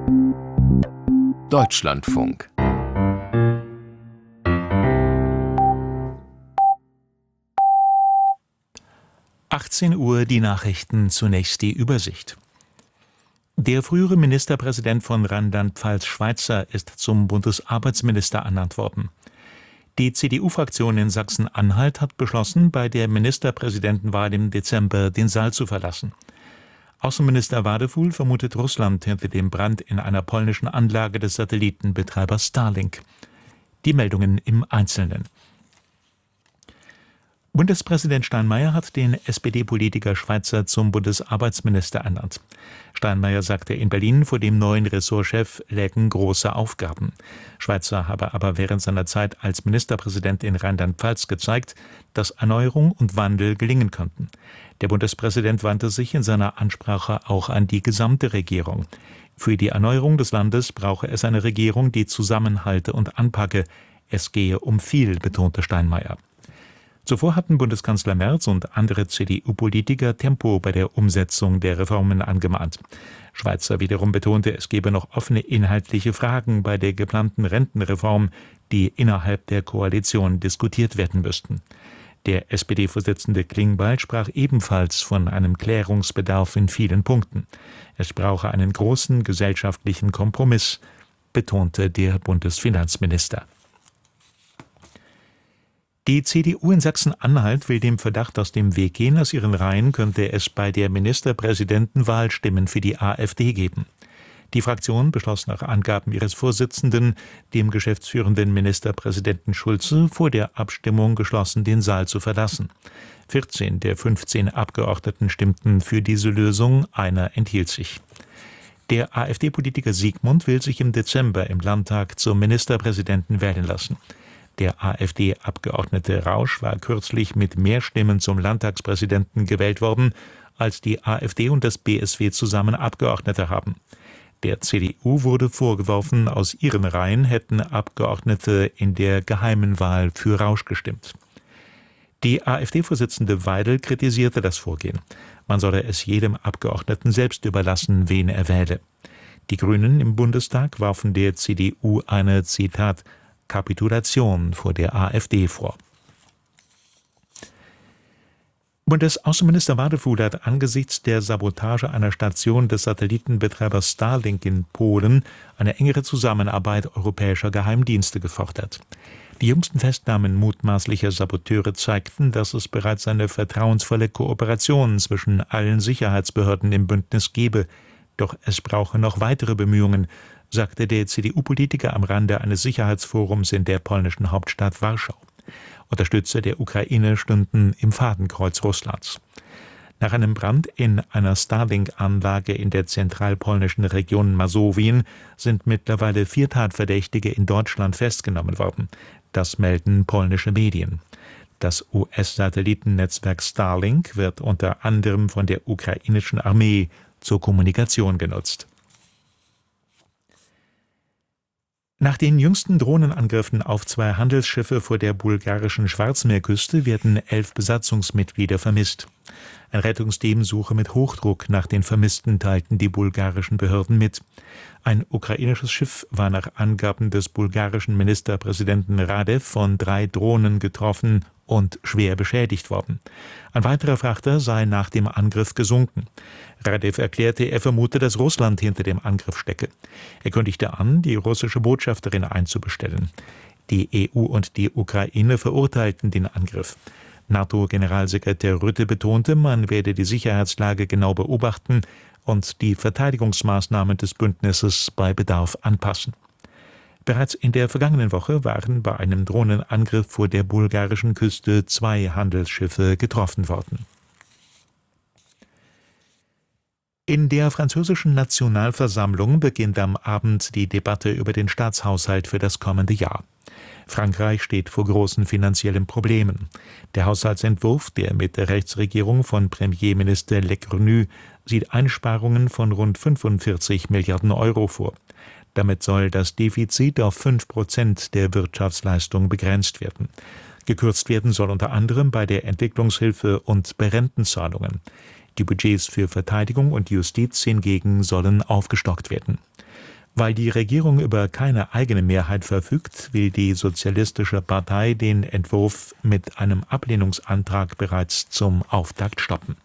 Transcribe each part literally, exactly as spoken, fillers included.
Deutschlandfunk. achtzehn Uhr die Nachrichten, zunächst die Übersicht. Der frühere Ministerpräsident von Rheinland-Pfalz Schweitzer ist zum Bundesarbeitsminister ernannt worden. Die C D U-Fraktion in Sachsen-Anhalt hat beschlossen, bei der Ministerpräsidentenwahl im Dezember den Saal zu verlassen. Außenminister Wadefuhl vermutet Russland hinter dem Brand in einer polnischen Anlage des Satellitenbetreibers Starlink. Die Meldungen im Einzelnen. Bundespräsident Steinmeier hat den S P D-Politiker Schweitzer zum Bundesarbeitsminister ernannt. Steinmeier sagte in Berlin, vor dem neuen Ressortchef lägen große Aufgaben. Schweitzer habe aber während seiner Zeit als Ministerpräsident in Rheinland-Pfalz gezeigt, dass Erneuerung und Wandel gelingen könnten. Der Bundespräsident wandte sich in seiner Ansprache auch an die gesamte Regierung. Für die Erneuerung des Landes brauche es eine Regierung, die zusammenhalte und anpacke. Es gehe um viel, betonte Steinmeier. Zuvor hatten Bundeskanzler Merz und andere C D U-Politiker Tempo bei der Umsetzung der Reformen angemahnt. Schweitzer wiederum betonte, es gebe noch offene inhaltliche Fragen bei der geplanten Rentenreform, die innerhalb der Koalition diskutiert werden müssten. Der S P D-Vorsitzende Klingbeil sprach ebenfalls von einem Klärungsbedarf in vielen Punkten. Es brauche einen großen gesellschaftlichen Kompromiss, betonte der Bundesfinanzminister. Die C D U in Sachsen-Anhalt will dem Verdacht aus dem Weg gehen, aus ihren Reihen könnte es bei der Ministerpräsidentenwahl Stimmen für die AfD geben. Die Fraktion beschloss nach Angaben ihres Vorsitzenden, dem geschäftsführenden Ministerpräsidenten Schulze, vor der Abstimmung geschlossen den Saal zu verlassen. vierzehn der fünfzehn Abgeordneten stimmten für diese Lösung, einer enthielt sich. Der AfD-Politiker Siegmund will sich im Dezember im Landtag zum Ministerpräsidenten wählen lassen. Der AfD-Abgeordnete Rausch war kürzlich mit mehr Stimmen zum Landtagspräsidenten gewählt worden, als die AfD und das B S W zusammen Abgeordnete haben. Der C D U wurde vorgeworfen, aus ihren Reihen hätten Abgeordnete in der geheimen Wahl für Rausch gestimmt. Die AfD-Vorsitzende Weidel kritisierte das Vorgehen. Man solle es jedem Abgeordneten selbst überlassen, wen er wähle. Die Grünen im Bundestag warfen der C D U eine, Zitat, Kapitulation vor der AfD vor. Bundesaußenminister Wadefuhl hat angesichts der Sabotage einer Station des Satellitenbetreibers Starlink in Polen eine engere Zusammenarbeit europäischer Geheimdienste gefordert. Die jüngsten Festnahmen mutmaßlicher Saboteure zeigten, dass es bereits eine vertrauensvolle Kooperation zwischen allen Sicherheitsbehörden im Bündnis gebe. Doch es brauche noch weitere Bemühungen, sagte der C D U-Politiker am Rande eines Sicherheitsforums in der polnischen Hauptstadt Warschau. Unterstützer der Ukraine stünden im Fadenkreuz Russlands. Nach einem Brand in einer Starlink-Anlage in der zentralpolnischen Region Masowien sind mittlerweile vier Tatverdächtige in Deutschland festgenommen worden. Das melden polnische Medien. Das U S-Satellitennetzwerk Starlink wird unter anderem von der ukrainischen Armee zur Kommunikation genutzt. Nach den jüngsten Drohnenangriffen auf zwei Handelsschiffe vor der bulgarischen Schwarzmeerküste werden elf Besatzungsmitglieder vermisst. Ein Rettungsteam suche mit Hochdruck nach den Vermissten, teilten die bulgarischen Behörden mit. Ein ukrainisches Schiff war nach Angaben des bulgarischen Ministerpräsidenten Radev von drei Drohnen getroffen und schwer beschädigt worden. Ein weiterer Frachter sei nach dem Angriff gesunken. Radev erklärte, er vermute, dass Russland hinter dem Angriff stecke. Er kündigte an, die russische Botschafterin einzubestellen. Die E U und die Ukraine verurteilten den Angriff. NATO-Generalsekretär Rutte betonte, man werde die Sicherheitslage genau beobachten und die Verteidigungsmaßnahmen des Bündnisses bei Bedarf anpassen. Bereits in der vergangenen Woche waren bei einem Drohnenangriff vor der bulgarischen Küste zwei Handelsschiffe getroffen worden. In der französischen Nationalversammlung beginnt am Abend die Debatte über den Staatshaushalt für das kommende Jahr. Frankreich steht vor großen finanziellen Problemen. Der Haushaltsentwurf, der mit der Rechtsregierung von Premierminister Leccornu, sieht Einsparungen von rund fünfundvierzig Milliarden Euro vor. Damit soll das Defizit auf fünf Prozent der Wirtschaftsleistung begrenzt werden. Gekürzt werden soll unter anderem bei der Entwicklungshilfe und bei Rentenzahlungen. Die Budgets für Verteidigung und Justiz hingegen sollen aufgestockt werden. Weil die Regierung über keine eigene Mehrheit verfügt, will die Sozialistische Partei den Entwurf mit einem Ablehnungsantrag bereits zum Auftakt stoppen.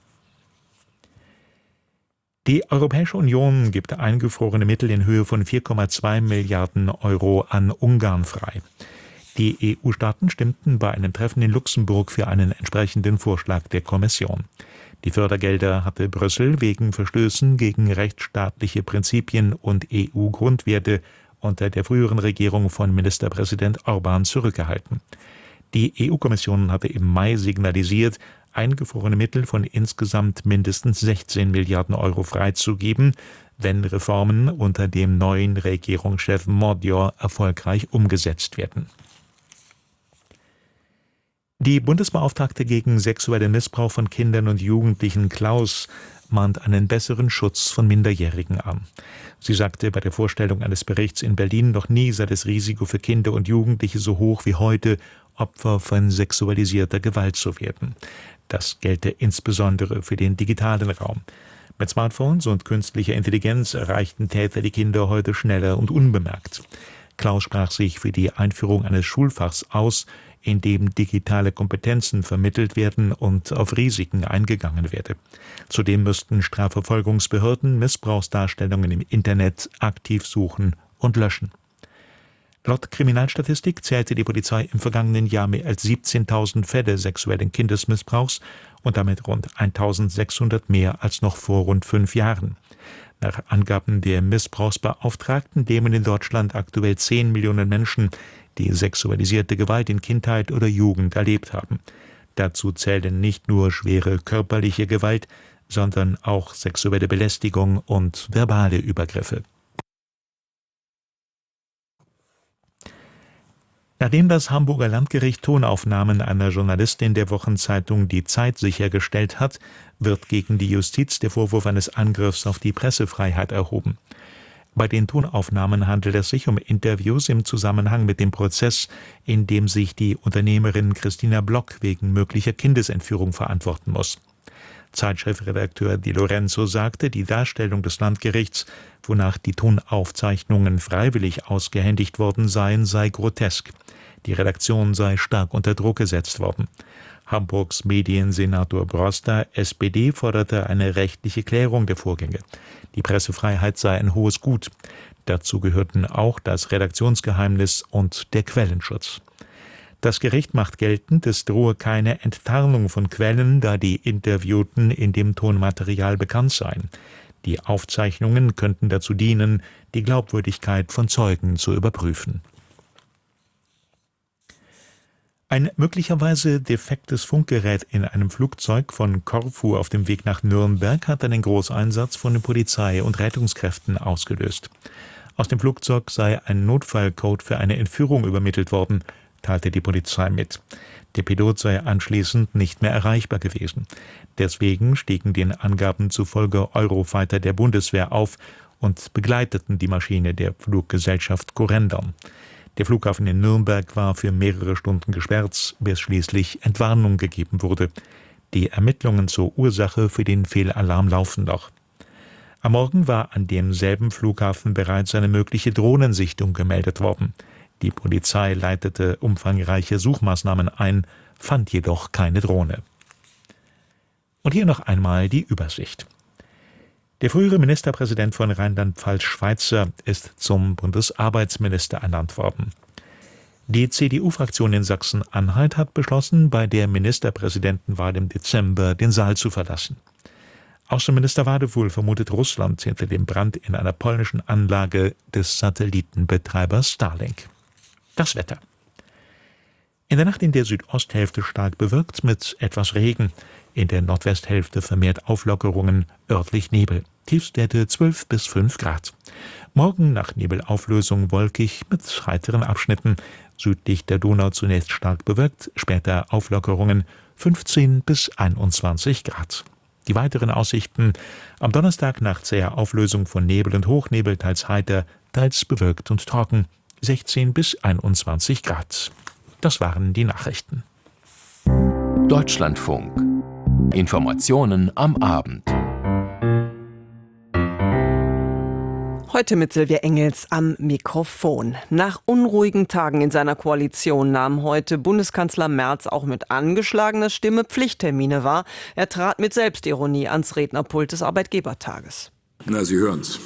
Die Europäische Union gibt eingefrorene Mittel in Höhe von vier Komma zwei Milliarden Euro an Ungarn frei. Die E U-Staaten stimmten bei einem Treffen in Luxemburg für einen entsprechenden Vorschlag der Kommission. Die Fördergelder hatte Brüssel wegen Verstößen gegen rechtsstaatliche Prinzipien und E U-Grundwerte unter der früheren Regierung von Ministerpräsident Orbán zurückgehalten. Die E U-Kommission hatte im Mai signalisiert, eingefrorene Mittel von insgesamt mindestens sechzehn Milliarden Euro freizugeben, wenn Reformen unter dem neuen Regierungschef Magyar erfolgreich umgesetzt werden. Die Bundesbeauftragte gegen sexuellen Missbrauch von Kindern und Jugendlichen Klaus mahnt einen besseren Schutz von Minderjährigen an. Sie sagte bei der Vorstellung eines Berichts in Berlin, noch nie sei das Risiko für Kinder und Jugendliche so hoch wie heute, Opfer von sexualisierter Gewalt zu werden. Das gelte insbesondere für den digitalen Raum. Mit Smartphones und künstlicher Intelligenz erreichten Täter die Kinder heute schneller und unbemerkt. Klaus sprach sich für die Einführung eines Schulfachs aus, in dem digitale Kompetenzen vermittelt werden und auf Risiken eingegangen werde. Zudem müssten Strafverfolgungsbehörden Missbrauchsdarstellungen im Internet aktiv suchen und löschen. Laut Kriminalstatistik zählte die Polizei im vergangenen Jahr mehr als siebzehntausend Fälle sexuellen Kindesmissbrauchs und damit rund eintausendsechshundert mehr als noch vor rund fünf Jahren. Nach Angaben der Missbrauchsbeauftragten leben in Deutschland aktuell zehn Millionen Menschen, die sexualisierte Gewalt in Kindheit oder Jugend erlebt haben. Dazu zählen nicht nur schwere körperliche Gewalt, sondern auch sexuelle Belästigung und verbale Übergriffe. Nachdem das Hamburger Landgericht Tonaufnahmen einer Journalistin der Wochenzeitung Die Zeit sichergestellt hat, wird gegen die Justiz der Vorwurf eines Angriffs auf die Pressefreiheit erhoben. Bei den Tonaufnahmen handelt es sich um Interviews im Zusammenhang mit dem Prozess, in dem sich die Unternehmerin Christina Block wegen möglicher Kindesentführung verantworten muss. Zeitchefredakteur Di Lorenzo sagte, die Darstellung des Landgerichts, wonach die Tonaufzeichnungen freiwillig ausgehändigt worden seien, sei grotesk. Die Redaktion sei stark unter Druck gesetzt worden. Hamburgs Mediensenator Broster, S P D, forderte eine rechtliche Klärung der Vorgänge. Die Pressefreiheit sei ein hohes Gut. Dazu gehörten auch das Redaktionsgeheimnis und der Quellenschutz. Das Gericht macht geltend, es drohe keine Enttarnung von Quellen, da die Interviewten in dem Tonmaterial bekannt seien. Die Aufzeichnungen könnten dazu dienen, die Glaubwürdigkeit von Zeugen zu überprüfen. Ein möglicherweise defektes Funkgerät in einem Flugzeug von Korfu auf dem Weg nach Nürnberg hat einen Großeinsatz von den Polizei- und Rettungskräften ausgelöst. Aus dem Flugzeug sei ein Notfallcode für eine Entführung übermittelt worden, teilte die Polizei mit. Der Pilot sei anschließend nicht mehr erreichbar gewesen. Deswegen stiegen den Angaben zufolge Eurofighter der Bundeswehr auf und begleiteten die Maschine der Fluggesellschaft Corendon. Der Flughafen in Nürnberg war für mehrere Stunden gesperrt, bis schließlich Entwarnung gegeben wurde. Die Ermittlungen zur Ursache für den Fehlalarm laufen noch. Am Morgen war an demselben Flughafen bereits eine mögliche Drohnensichtung gemeldet worden. Die Polizei leitete umfangreiche Suchmaßnahmen ein, fand jedoch keine Drohne. Und hier noch einmal die Übersicht. Der frühere Ministerpräsident von Rheinland-Pfalz Schweitzer ist zum Bundesarbeitsminister ernannt worden. Die C D U-Fraktion in Sachsen-Anhalt hat beschlossen, bei der Ministerpräsidentenwahl im Dezember den Saal zu verlassen. Außenminister Wadefuhl vermutet Russland hinter dem Brand in einer polnischen Anlage des Satellitenbetreibers Starlink. Das Wetter. In der Nacht in der Südosthälfte stark bewölkt mit etwas Regen. In der Nordwesthälfte vermehrt Auflockerungen, örtlich Nebel. Tiefstwerte zwölf bis fünf Grad. Morgen nach Nebelauflösung wolkig mit heiteren Abschnitten. Südlich der Donau zunächst stark bewölkt, später Auflockerungen fünfzehn bis einundzwanzig Grad. Die weiteren Aussichten: am Donnerstag nach zäher Auflösung von Nebel und Hochnebel, teils heiter, teils bewölkt und trocken, sechzehn bis einundzwanzig Grad. Das waren die Nachrichten. Deutschlandfunk. Informationen am Abend. Heute mit Silvia Engels am Mikrofon. Nach unruhigen Tagen in seiner Koalition nahm heute Bundeskanzler Merz auch mit angeschlagener Stimme Pflichttermine wahr. Er trat mit Selbstironie ans Rednerpult des Arbeitgebertages. Na, Sie hören's.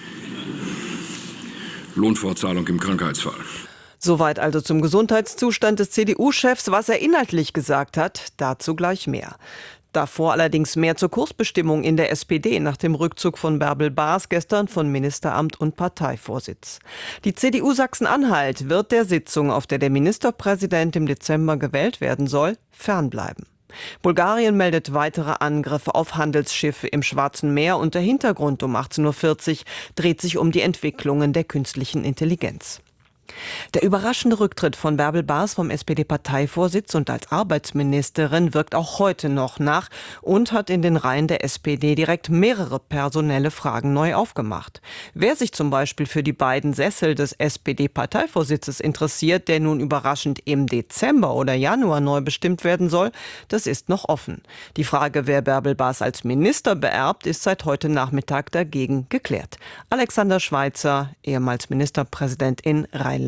Lohnfortzahlung im Krankheitsfall. Soweit also zum Gesundheitszustand des C D U-Chefs. Was er inhaltlich gesagt hat, dazu gleich mehr. Davor allerdings mehr zur Kursbestimmung in der S P D nach dem Rückzug von Bärbel Baas gestern von Ministeramt und Parteivorsitz. Die C D U Sachsen-Anhalt wird der Sitzung, auf der der Ministerpräsident im Dezember gewählt werden soll, fernbleiben. Bulgarien meldet weitere Angriffe auf Handelsschiffe im Schwarzen Meer und der Hintergrund um achtzehn Uhr vierzig dreht sich um die Entwicklungen der künstlichen Intelligenz. Der überraschende Rücktritt von Bärbel Baas vom S P D-Parteivorsitz und als Arbeitsministerin wirkt auch heute noch nach und hat in den Reihen der S P D direkt mehrere personelle Fragen neu aufgemacht. Wer sich zum Beispiel für die beiden Sessel des S P D-Parteivorsitzes interessiert, der nun überraschend im Dezember oder Januar neu bestimmt werden soll, das ist noch offen. Die Frage, wer Bärbel Baas als Minister beerbt, ist seit heute Nachmittag dagegen geklärt. Alexander Schweitzer, ehemals Ministerpräsident in Rheinland-Pfalz,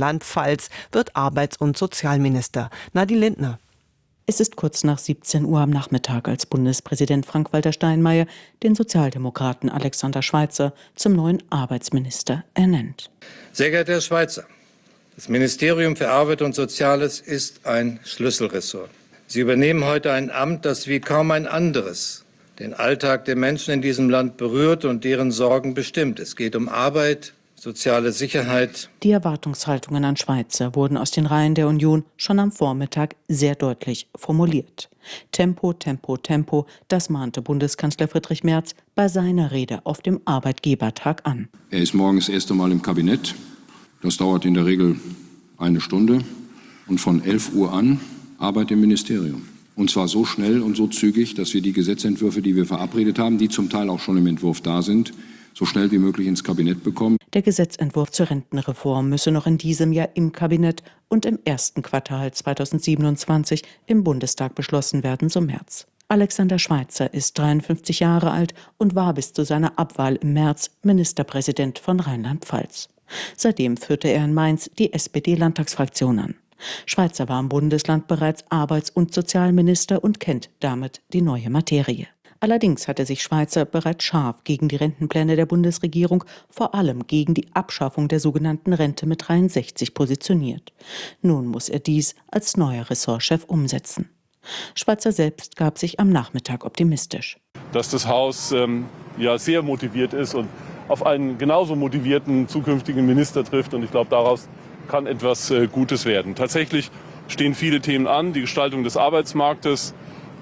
wird Arbeits- und Sozialminister. Nadine Lindner. Es ist kurz nach siebzehn Uhr am Nachmittag, als Bundespräsident Frank-Walter Steinmeier den Sozialdemokraten Alexander Schweitzer zum neuen Arbeitsminister ernennt. Sehr geehrter Herr Schweitzer, das Ministerium für Arbeit und Soziales ist ein Schlüsselressort. Sie übernehmen heute ein Amt, das wie kaum ein anderes den Alltag der Menschen in diesem Land berührt und deren Sorgen bestimmt. Es geht um Arbeit, soziale Sicherheit. Die Erwartungshaltungen an Schweitzer wurden aus den Reihen der Union schon am Vormittag sehr deutlich formuliert. Tempo, Tempo, Tempo, das mahnte Bundeskanzler Friedrich Merz bei seiner Rede auf dem Arbeitgebertag an. Er ist morgen das erste Mal im Kabinett. Das dauert in der Regel eine Stunde. Und von elf Uhr an Arbeit im Ministerium. Und zwar so schnell und so zügig, dass wir die Gesetzentwürfe, die wir verabredet haben, die zum Teil auch schon im Entwurf da sind, so schnell wie möglich ins Kabinett bekommen. Der Gesetzentwurf zur Rentenreform müsse noch in diesem Jahr im Kabinett und im ersten Quartal zweitausendsiebenundzwanzig im Bundestag beschlossen werden, so Merz. Alexander Schweitzer ist dreiundfünfzig Jahre alt und war bis zu seiner Abwahl im März Ministerpräsident von Rheinland-Pfalz. Seitdem führte er in Mainz die S P D-Landtagsfraktion an. Schweitzer war im Bundesland bereits Arbeits- und Sozialminister und kennt damit die neue Materie. Allerdings hatte sich Schweitzer bereits scharf gegen die Rentenpläne der Bundesregierung, vor allem gegen die Abschaffung der sogenannten Rente mit dreiundsechzig positioniert. Nun muss er dies als neuer Ressortchef umsetzen. Schweitzer selbst gab sich am Nachmittag optimistisch. Dass das Haus ähm, ja sehr motiviert ist und auf einen genauso motivierten zukünftigen Minister trifft. Und ich glaube, daraus kann etwas äh, Gutes werden. Tatsächlich stehen viele Themen an, die Gestaltung des Arbeitsmarktes,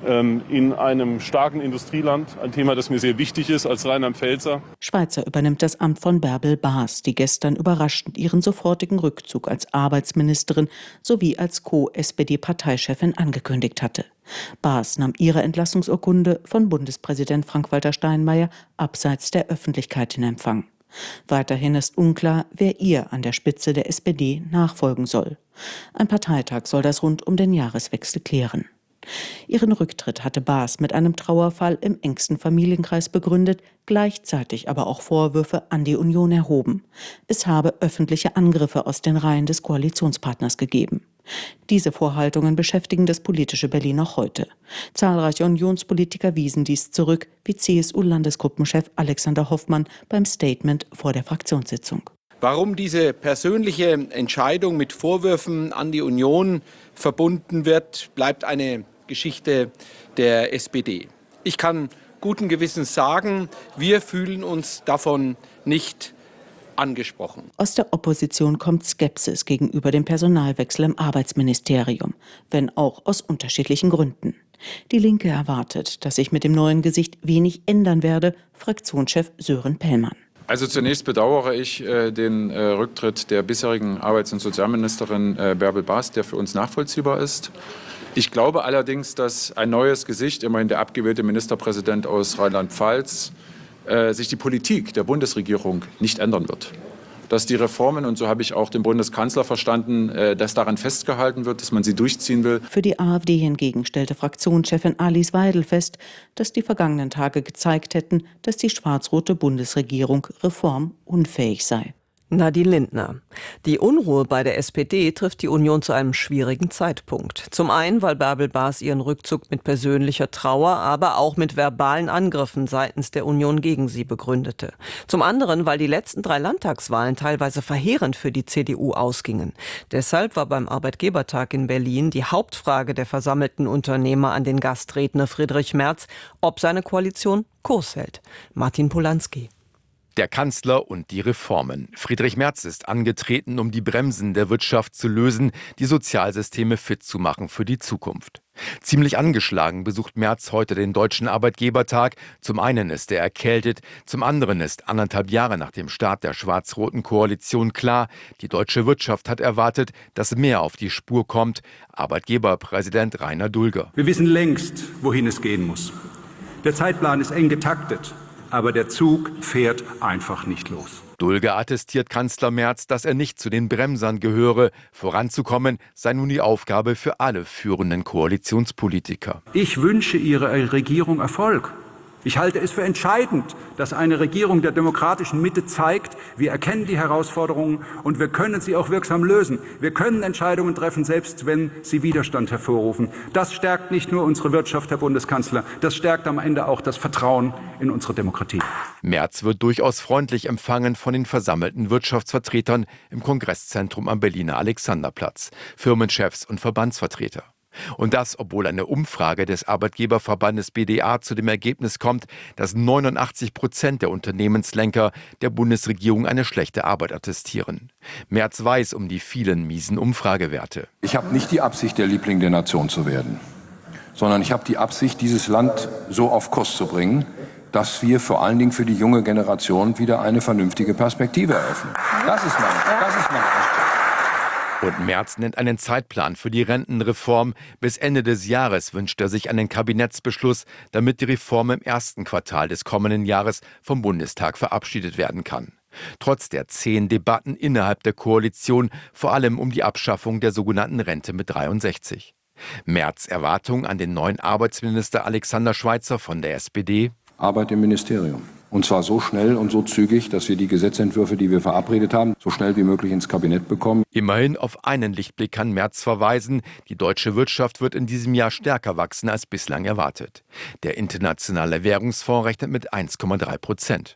in einem starken Industrieland, ein Thema, das mir sehr wichtig ist als Rheinland-Pfälzer. Schweitzer übernimmt das Amt von Bärbel Baas, die gestern überraschend ihren sofortigen Rückzug als Arbeitsministerin sowie als Co-S P D-Parteichefin angekündigt hatte. Baas nahm ihre Entlassungsurkunde von Bundespräsident Frank-Walter Steinmeier abseits der Öffentlichkeit in Empfang. Weiterhin ist unklar, wer ihr an der Spitze der S P D nachfolgen soll. Ein Parteitag soll das rund um den Jahreswechsel klären. Ihren Rücktritt hatte Baas mit einem Trauerfall im engsten Familienkreis begründet, gleichzeitig aber auch Vorwürfe an die Union erhoben. Es habe öffentliche Angriffe aus den Reihen des Koalitionspartners gegeben. Diese Vorhaltungen beschäftigen das politische Berlin auch heute. Zahlreiche Unionspolitiker wiesen dies zurück, wie C S U-Landesgruppenchef Alexander Hoffmann beim Statement vor der Fraktionssitzung. Warum diese persönliche Entscheidung mit Vorwürfen an die Union verbunden wird, bleibt eine Geschichte der S P D. Ich kann guten Gewissens sagen, wir fühlen uns davon nicht angesprochen. Aus der Opposition kommt Skepsis gegenüber dem Personalwechsel im Arbeitsministerium, wenn auch aus unterschiedlichen Gründen. Die Linke erwartet, dass sich mit dem neuen Gesicht wenig ändern werde, Fraktionschef Sören Pellmann. Also zunächst bedauere ich äh, den äh, Rücktritt der bisherigen Arbeits- und Sozialministerin äh, Bärbel Baas, der für uns nachvollziehbar ist. Ich glaube allerdings, dass ein neues Gesicht, immerhin der abgewählte Ministerpräsident aus Rheinland-Pfalz, äh, sich die Politik der Bundesregierung nicht ändern wird. dass die Reformen, und so habe ich auch den Bundeskanzler verstanden, dass daran festgehalten wird, dass man sie durchziehen will. Für die AfD hingegen stellte Fraktionschefin Alice Weidel fest, dass die vergangenen Tage gezeigt hätten, dass die schwarz-rote Bundesregierung reformunfähig sei. Nadine Lindner. Die Unruhe bei der S P D trifft die Union zu einem schwierigen Zeitpunkt. Zum einen, weil Bärbel Baas ihren Rückzug mit persönlicher Trauer, aber auch mit verbalen Angriffen seitens der Union gegen sie begründete. Zum anderen, weil die letzten drei Landtagswahlen teilweise verheerend für die C D U ausgingen. Deshalb war beim Arbeitgebertag in Berlin die Hauptfrage der versammelten Unternehmer an den Gastredner Friedrich Merz, ob seine Koalition Kurs hält. Martin Polanski. Der Kanzler und die Reformen. Friedrich Merz ist angetreten, um die Bremsen der Wirtschaft zu lösen, die Sozialsysteme fit zu machen für die Zukunft. Ziemlich angeschlagen besucht Merz heute den Deutschen Arbeitgebertag. Zum einen ist er erkältet, zum anderen ist anderthalb Jahre nach dem Start der schwarz-roten Koalition klar, die deutsche Wirtschaft hat erwartet, dass mehr auf die Spur kommt. Arbeitgeberpräsident Rainer Dulger. Wir wissen längst, wohin es gehen muss. Der Zeitplan ist eng getaktet. Aber der Zug fährt einfach nicht los. Dulger attestiert Kanzler Merz, dass er nicht zu den Bremsern gehöre. Voranzukommen sei nun die Aufgabe für alle führenden Koalitionspolitiker. Ich wünsche Ihrer Regierung Erfolg. Ich halte es für entscheidend, dass eine Regierung der demokratischen Mitte zeigt, wir erkennen die Herausforderungen und wir können sie auch wirksam lösen. Wir können Entscheidungen treffen, selbst wenn sie Widerstand hervorrufen. Das stärkt nicht nur unsere Wirtschaft, Herr Bundeskanzler, das stärkt am Ende auch das Vertrauen in unsere Demokratie. Merz wird durchaus freundlich empfangen von den versammelten Wirtschaftsvertretern im Kongresszentrum am Berliner Alexanderplatz, Firmenchefs und Verbandsvertreter. Und das, obwohl eine Umfrage des Arbeitgeberverbandes B D A zu dem Ergebnis kommt, dass neunundachtzig Prozent der Unternehmenslenker der Bundesregierung eine schlechte Arbeit attestieren. Merz weiß um die vielen miesen Umfragewerte. Ich habe nicht die Absicht, der Liebling der Nation zu werden, sondern ich habe die Absicht, dieses Land so auf Kurs zu bringen, dass wir vor allen Dingen für die junge Generation wieder eine vernünftige Perspektive eröffnen. Das ist mein, das ist mein Anspruch. Und Merz nennt einen Zeitplan für die Rentenreform. Bis Ende des Jahres wünscht er sich einen Kabinettsbeschluss, damit die Reform im ersten Quartal des kommenden Jahres vom Bundestag verabschiedet werden kann. Trotz der zähen Debatten innerhalb der Koalition, vor allem um die Abschaffung der sogenannten Rente mit dreiundsechzig. Merz' Erwartung an den neuen Arbeitsminister Alexander Schweitzer von der S P D. Arbeit im Ministerium. Und zwar so schnell und so zügig, dass wir die Gesetzentwürfe, die wir verabredet haben, so schnell wie möglich ins Kabinett bekommen. Immerhin auf einen Lichtblick kann Merz verweisen. Die deutsche Wirtschaft wird in diesem Jahr stärker wachsen als bislang erwartet. Der Internationale Währungsfonds rechnet mit eins Komma drei Prozent.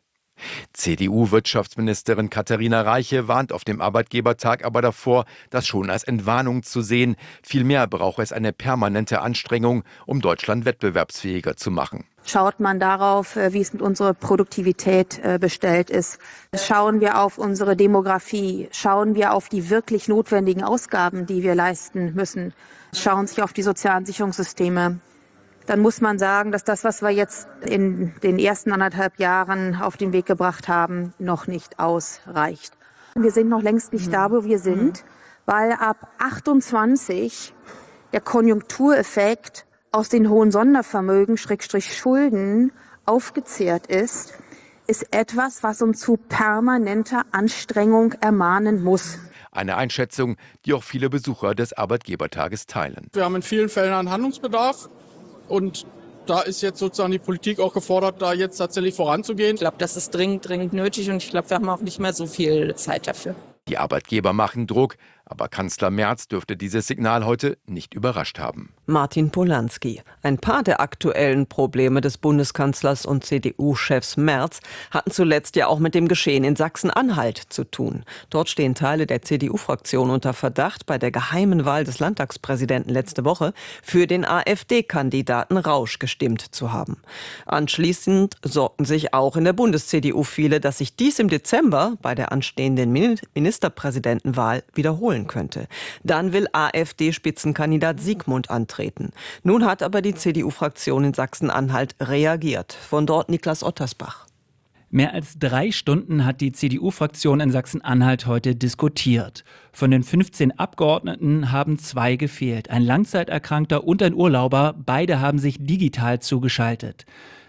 C D U-Wirtschaftsministerin Katharina Reiche warnt auf dem Arbeitgebertag aber davor, das schon als Entwarnung zu sehen. Vielmehr brauche es eine permanente Anstrengung, um Deutschland wettbewerbsfähiger zu machen. Schaut man darauf, wie es mit unserer Produktivität bestellt ist. Schauen wir auf unsere Demografie. Schauen wir auf die wirklich notwendigen Ausgaben, die wir leisten müssen. Schauen Sie auf die sozialen Sicherungssysteme. Dann muss man sagen, dass das, was wir jetzt in den ersten anderthalb Jahren auf den Weg gebracht haben, noch nicht ausreicht. Wir sind noch längst nicht da, wo wir sind, weil ab achtundzwanzig der Konjunktureffekt aus den hohen Sondervermögen, Schrägstrich Schulden, aufgezehrt ist, ist etwas, was uns zu permanenter Anstrengung ermahnen muss. Eine Einschätzung, die auch viele Besucher des Arbeitgebertages teilen. Wir haben in vielen Fällen einen Handlungsbedarf und da ist jetzt sozusagen die Politik auch gefordert, da jetzt tatsächlich voranzugehen. Ich glaube, das ist dringend, dringend nötig und ich glaube, wir haben auch nicht mehr so viel Zeit dafür. Die Arbeitgeber machen Druck, aber Kanzler Merz dürfte dieses Signal heute nicht überrascht haben. Martin Polanski. Ein paar der aktuellen Probleme des Bundeskanzlers und C D U-Chefs Merz hatten zuletzt ja auch mit dem Geschehen in Sachsen-Anhalt zu tun. Dort stehen Teile der C D U-Fraktion unter Verdacht, bei der geheimen Wahl des Landtagspräsidenten letzte Woche für den AfD-Kandidaten Rausch gestimmt zu haben. Anschließend sorgten sich auch in der Bundes-C D U viele, dass sich dies im Dezember bei der anstehenden Ministerpräsidentenwahl wiederholen könnte. Dann will AfD-Spitzenkandidat Siegmund antreten. Nun hat aber die C D U-Fraktion in Sachsen-Anhalt reagiert. Von dort Niklas Ottersbach. Mehr als drei Stunden hat die C D U-Fraktion in Sachsen-Anhalt heute diskutiert. Von den fünfzehn Abgeordneten haben zwei gefehlt. Ein Langzeiterkrankter und ein Urlauber. Beide haben sich digital zugeschaltet.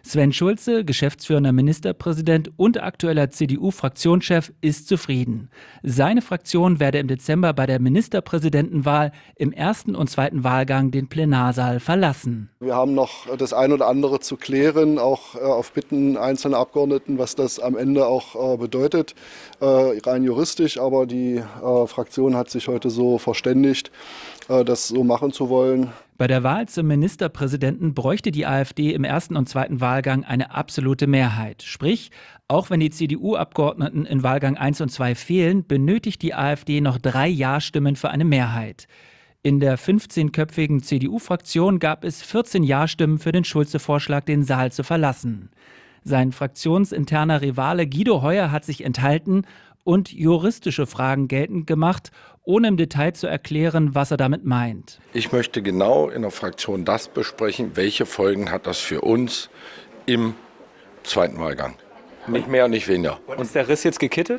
Sven Schulze, geschäftsführender Ministerpräsident und aktueller C D U-Fraktionschef, ist zufrieden. Seine Fraktion werde im Dezember bei der Ministerpräsidentenwahl im ersten und zweiten Wahlgang den Plenarsaal verlassen. Wir haben noch das ein oder andere zu klären, auch auf Bitten einzelner Abgeordneten, was das am Ende auch bedeutet, rein juristisch. Aber die Fraktion hat sich heute so verständigt, das so machen zu wollen. Bei der Wahl zum Ministerpräsidenten bräuchte die AfD im ersten und zweiten Wahlgang eine absolute Mehrheit. Sprich, auch wenn die C D U-Abgeordneten in Wahlgang eins und zwei fehlen, benötigt die AfD noch drei Ja-Stimmen für eine Mehrheit. In der fünfzehnköpfigen C D U-Fraktion gab es vierzehn Ja-Stimmen für den Schulze-Vorschlag, den Saal zu verlassen. Sein fraktionsinterner Rivale Guido Heuer hat sich enthalten und juristische Fragen geltend gemacht, ohne im Detail zu erklären, was er damit meint. Ich möchte genau in der Fraktion das besprechen, welche Folgen hat das für uns im zweiten Wahlgang. Nicht mehr und nicht weniger. Und ist der Riss jetzt gekittet?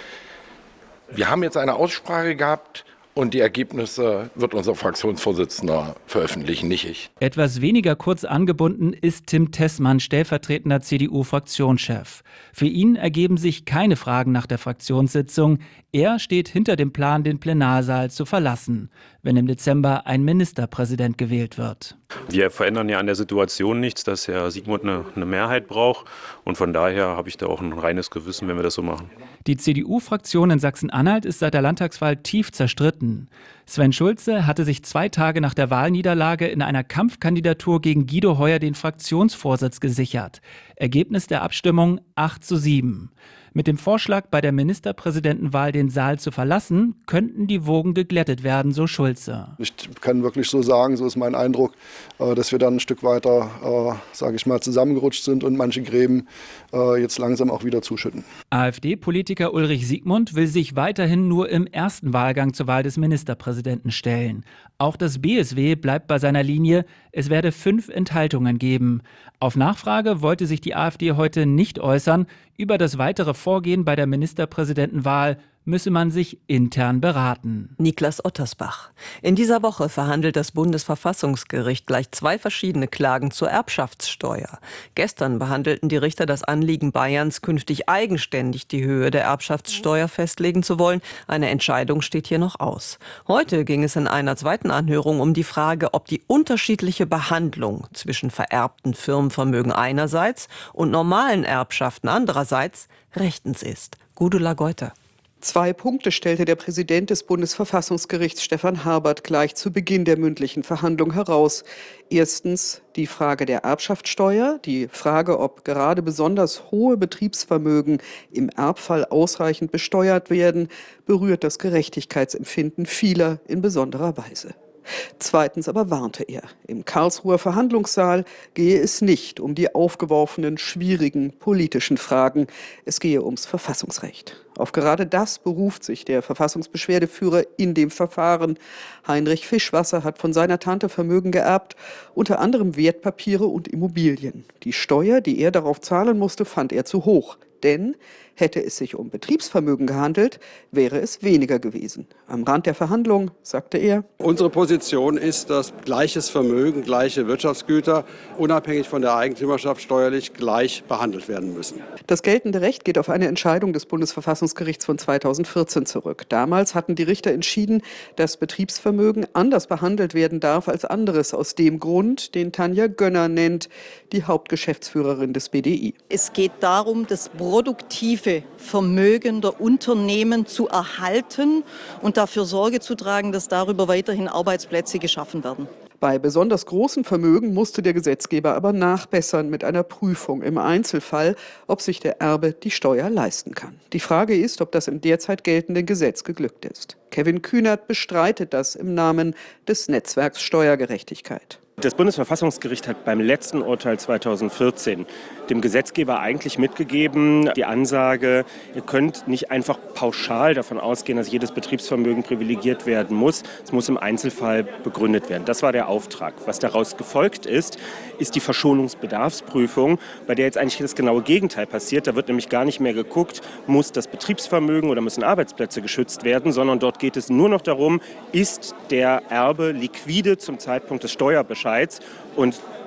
Wir haben jetzt eine Aussprache gehabt. Und die Ergebnisse wird unser Fraktionsvorsitzender veröffentlichen, nicht ich. Etwas weniger kurz angebunden ist Tim Tessmann, stellvertretender C D U-Fraktionschef. Für ihn ergeben sich keine Fragen nach der Fraktionssitzung. Er steht hinter dem Plan, den Plenarsaal zu verlassen, wenn im Dezember ein Ministerpräsident gewählt wird. Wir verändern ja an der Situation nichts, dass Herr Siegmund eine, eine Mehrheit braucht. Und von daher habe ich da auch ein reines Gewissen, wenn wir das so machen. Die C D U-Fraktion in Sachsen-Anhalt ist seit der Landtagswahl tief zerstritten. Sven Schulze hatte sich zwei Tage nach der Wahlniederlage in einer Kampfkandidatur gegen Guido Heuer den Fraktionsvorsitz gesichert. Ergebnis der Abstimmung acht zu sieben. Mit dem Vorschlag, bei der Ministerpräsidentenwahl den Saal zu verlassen, könnten die Wogen geglättet werden, so Schulze. Ich kann wirklich so sagen, so ist mein Eindruck, dass wir dann ein Stück weiter, sage ich mal, zusammengerutscht sind und manche Gräben jetzt langsam auch wieder zuschütten. AfD-Politiker Ulrich Siegmund will sich weiterhin nur im ersten Wahlgang zur Wahl des Ministerpräsidenten stellen. Auch das B S W bleibt bei seiner Linie, es werde fünf Enthaltungen geben. Auf Nachfrage wollte sich die AfD heute nicht äußern. Über das weitere Vorgehen bei der Ministerpräsidentenwahl müsse man sich intern beraten. Niklas Ottersbach. In dieser Woche verhandelt das Bundesverfassungsgericht gleich zwei verschiedene Klagen zur Erbschaftssteuer. Gestern behandelten die Richter das Anliegen Bayerns, künftig eigenständig die Höhe der Erbschaftssteuer festlegen zu wollen. Eine Entscheidung steht hier noch aus. Heute ging es in einer zweiten Anhörung um die Frage, ob die unterschiedliche Behandlung zwischen vererbten Firmenvermögen einerseits und normalen Erbschaften andererseits rechtens ist. Gudula Geuter. Zwei Punkte stellte der Präsident des Bundesverfassungsgerichts Stefan Habert gleich zu Beginn der mündlichen Verhandlung heraus. Erstens die Frage der Erbschaftssteuer, die Frage, ob gerade besonders hohe Betriebsvermögen im Erbfall ausreichend besteuert werden, berührt das Gerechtigkeitsempfinden vieler in besonderer Weise. Zweitens aber warnte er, im Karlsruher Verhandlungssaal gehe es nicht um die aufgeworfenen, schwierigen politischen Fragen, es gehe ums Verfassungsrecht. Auf gerade das beruft sich der Verfassungsbeschwerdeführer in dem Verfahren. Heinrich Fischwasser hat von seiner Tante Vermögen geerbt, unter anderem Wertpapiere und Immobilien. Die Steuer, die er darauf zahlen musste, fand er zu hoch. Denn hätte es sich um Betriebsvermögen gehandelt, wäre es weniger gewesen. Am Rand der Verhandlung sagte er: Unsere Position ist, dass gleiches Vermögen, gleiche Wirtschaftsgüter unabhängig von der Eigentümerschaft steuerlich gleich behandelt werden müssen. Das geltende Recht geht auf eine Entscheidung des Bundesverfassungsgerichts von zweitausendvierzehn zurück. Damals hatten die Richter entschieden, dass Betriebsvermögen anders behandelt werden darf als anderes, aus dem Grund, den Tanja Gönner nennt, die Hauptgeschäftsführerin des B D I. Es geht darum, das produktive Vermögen der Unternehmen zu erhalten und dafür Sorge zu tragen, dass darüber weiterhin Arbeitsplätze geschaffen werden. Bei besonders großen Vermögen musste der Gesetzgeber aber nachbessern mit einer Prüfung im Einzelfall, ob sich der Erbe die Steuer leisten kann. Die Frage ist, ob das im derzeit geltenden Gesetz geglückt ist. Kevin Kühnert bestreitet das im Namen des Netzwerks Steuergerechtigkeit. Das Bundesverfassungsgericht hat beim letzten Urteil zweitausendvierzehn dem Gesetzgeber eigentlich mitgegeben, die Ansage, ihr könnt nicht einfach pauschal davon ausgehen, dass jedes Betriebsvermögen privilegiert werden muss. Es muss im Einzelfall begründet werden. Das war der Auftrag. Was daraus gefolgt ist, ist die Verschonungsbedarfsprüfung, bei der jetzt eigentlich das genaue Gegenteil passiert. Da wird nämlich gar nicht mehr geguckt, muss das Betriebsvermögen oder müssen Arbeitsplätze geschützt werden, sondern dort geht es nur noch darum, ist der Erbe liquide zum Zeitpunkt des Steuerbescheids. Und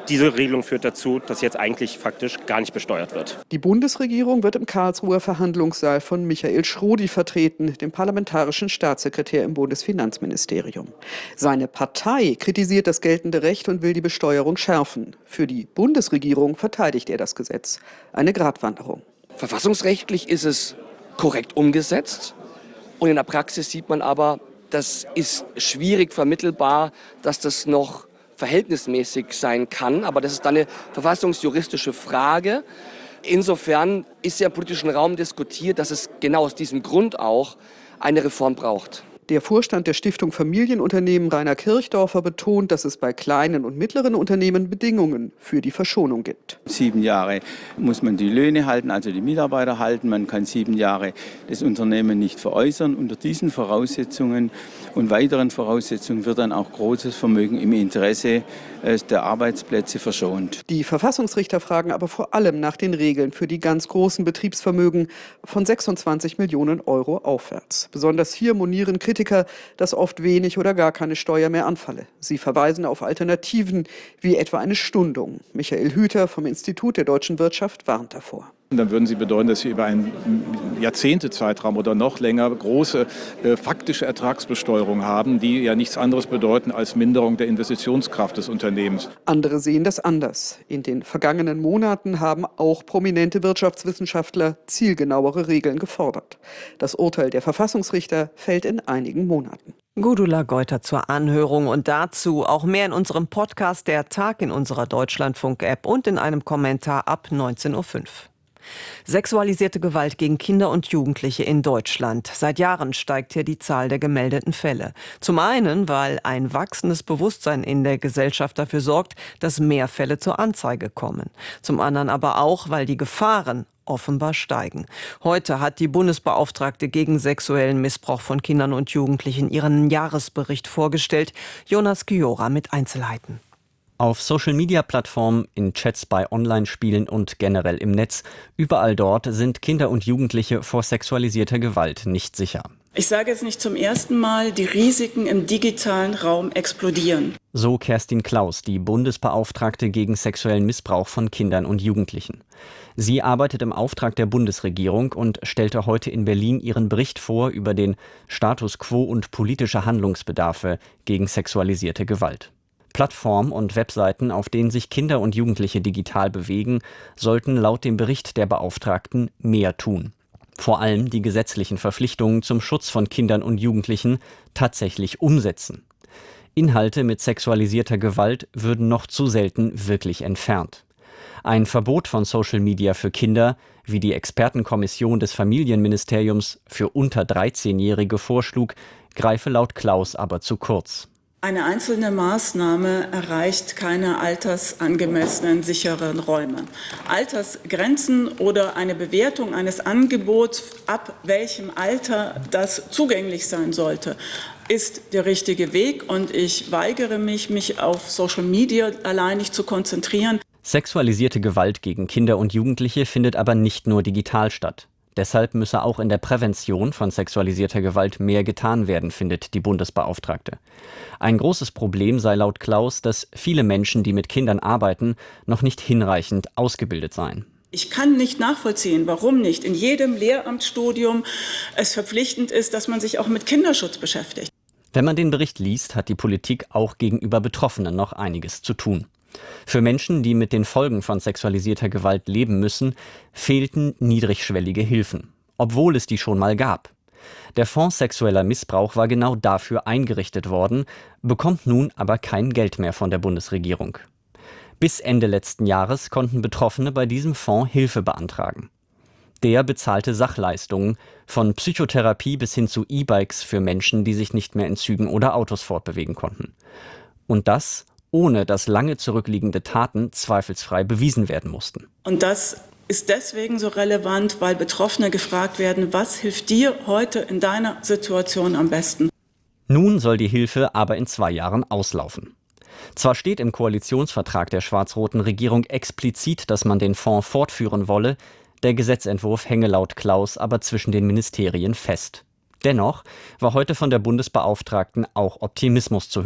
Diese Regelung führt dazu, dass jetzt eigentlich faktisch gar nicht besteuert wird. Die Bundesregierung wird im Karlsruher Verhandlungssaal von Michael Schrodi vertreten, dem parlamentarischen Staatssekretär im Bundesfinanzministerium. Seine Partei kritisiert das geltende Recht und will die Besteuerung schärfen. Für die Bundesregierung verteidigt er das Gesetz. Eine Gratwanderung. Verfassungsrechtlich ist es korrekt umgesetzt und in der Praxis sieht man aber, das ist schwierig vermittelbar, dass das noch verhältnismäßig sein kann, aber das ist dann eine verfassungsjuristische Frage. Insofern ist ja im politischen Raum diskutiert, dass es genau aus diesem Grund auch eine Reform braucht. Der Vorstand der Stiftung Familienunternehmen Rainer Kirchdorfer betont, dass es bei kleinen und mittleren Unternehmen Bedingungen für die Verschonung gibt. Sieben Jahre muss man die Löhne halten, also die Mitarbeiter halten. Man kann sieben Jahre das Unternehmen nicht veräußern. Unter diesen Voraussetzungen und weiteren Voraussetzungen wird dann auch großes Vermögen im Interesse der Arbeitsplätze verschont. Die Verfassungsrichter fragen aber vor allem nach den Regeln für die ganz großen Betriebsvermögen von sechsundzwanzig Millionen Euro aufwärts. Besonders hier monieren Kritiker, dass oft wenig oder gar keine Steuer mehr anfalle. Sie verweisen auf Alternativen wie etwa eine Stundung. Michael Hüter vom Institut der deutschen Wirtschaft warnt davor. Dann würden Sie bedeuten, dass Sie über einen Jahrzehntezeitraum oder noch länger große äh, faktische Ertragsbesteuerung haben, die ja nichts anderes bedeuten als Minderung der Investitionskraft des Unternehmens. Andere sehen das anders. In den vergangenen Monaten haben auch prominente Wirtschaftswissenschaftler zielgenauere Regeln gefordert. Das Urteil der Verfassungsrichter fällt in einigen Monaten. Gudula Geuter zur Anhörung und dazu auch mehr in unserem Podcast Der Tag in unserer Deutschlandfunk-App und in einem Kommentar ab neunzehn Uhr fünf. Sexualisierte Gewalt gegen Kinder und Jugendliche in Deutschland. Seit Jahren steigt hier die Zahl der gemeldeten Fälle. Zum einen, weil ein wachsendes Bewusstsein in der Gesellschaft dafür sorgt, dass mehr Fälle zur Anzeige kommen. Zum anderen aber auch, weil die Gefahren offenbar steigen. Heute hat die Bundesbeauftragte gegen sexuellen Missbrauch von Kindern und Jugendlichen ihren Jahresbericht vorgestellt. Jonas Giora mit Einzelheiten. Auf Social-Media-Plattformen, in Chats bei Online-Spielen und generell im Netz, überall dort sind Kinder und Jugendliche vor sexualisierter Gewalt nicht sicher. Ich sage es nicht zum ersten Mal, die Risiken im digitalen Raum explodieren. So Kerstin Klaus, die Bundesbeauftragte gegen sexuellen Missbrauch von Kindern und Jugendlichen. Sie arbeitet im Auftrag der Bundesregierung und stellte heute in Berlin ihren Bericht vor über den Status quo und politische Handlungsbedarfe gegen sexualisierte Gewalt. Plattformen und Webseiten, auf denen sich Kinder und Jugendliche digital bewegen, sollten laut dem Bericht der Beauftragten mehr tun. Vor allem die gesetzlichen Verpflichtungen zum Schutz von Kindern und Jugendlichen tatsächlich umsetzen. Inhalte mit sexualisierter Gewalt würden noch zu selten wirklich entfernt. Ein Verbot von Social Media für Kinder, wie die Expertenkommission des Familienministeriums für unter dreizehnjährige vorschlug, greife laut Klaus aber zu kurz. Eine einzelne Maßnahme erreicht keine altersangemessenen, sicheren Räume. Altersgrenzen oder eine Bewertung eines Angebots, ab welchem Alter das zugänglich sein sollte, ist der richtige Weg. Und ich weigere mich, mich auf Social Media alleinig zu konzentrieren. Sexualisierte Gewalt gegen Kinder und Jugendliche findet aber nicht nur digital statt. Deshalb müsse auch in der Prävention von sexualisierter Gewalt mehr getan werden, findet die Bundesbeauftragte. Ein großes Problem sei laut Klaus, dass viele Menschen, die mit Kindern arbeiten, noch nicht hinreichend ausgebildet seien. Ich kann nicht nachvollziehen, warum nicht in jedem Lehramtsstudium es verpflichtend ist, dass man sich auch mit Kinderschutz beschäftigt. Wenn man den Bericht liest, hat die Politik auch gegenüber Betroffenen noch einiges zu tun. Für Menschen, die mit den Folgen von sexualisierter Gewalt leben müssen, fehlten niedrigschwellige Hilfen, obwohl es die schon mal gab. Der Fonds Sexueller Missbrauch war genau dafür eingerichtet worden, bekommt nun aber kein Geld mehr von der Bundesregierung. Bis Ende letzten Jahres konnten Betroffene bei diesem Fonds Hilfe beantragen. Der bezahlte Sachleistungen, von Psychotherapie bis hin zu E-Bikes für Menschen, die sich nicht mehr in Zügen oder Autos fortbewegen konnten. Und das ohne dass lange zurückliegende Taten zweifelsfrei bewiesen werden mussten. Und das ist deswegen so relevant, weil Betroffene gefragt werden, was hilft dir heute in deiner Situation am besten? Nun soll die Hilfe aber in zwei Jahren auslaufen. Zwar steht im Koalitionsvertrag der schwarz-roten Regierung explizit, dass man den Fonds fortführen wolle, der Gesetzentwurf hänge laut Klaus aber zwischen den Ministerien fest. Dennoch war heute von der Bundesbeauftragten auch Optimismus zu hören.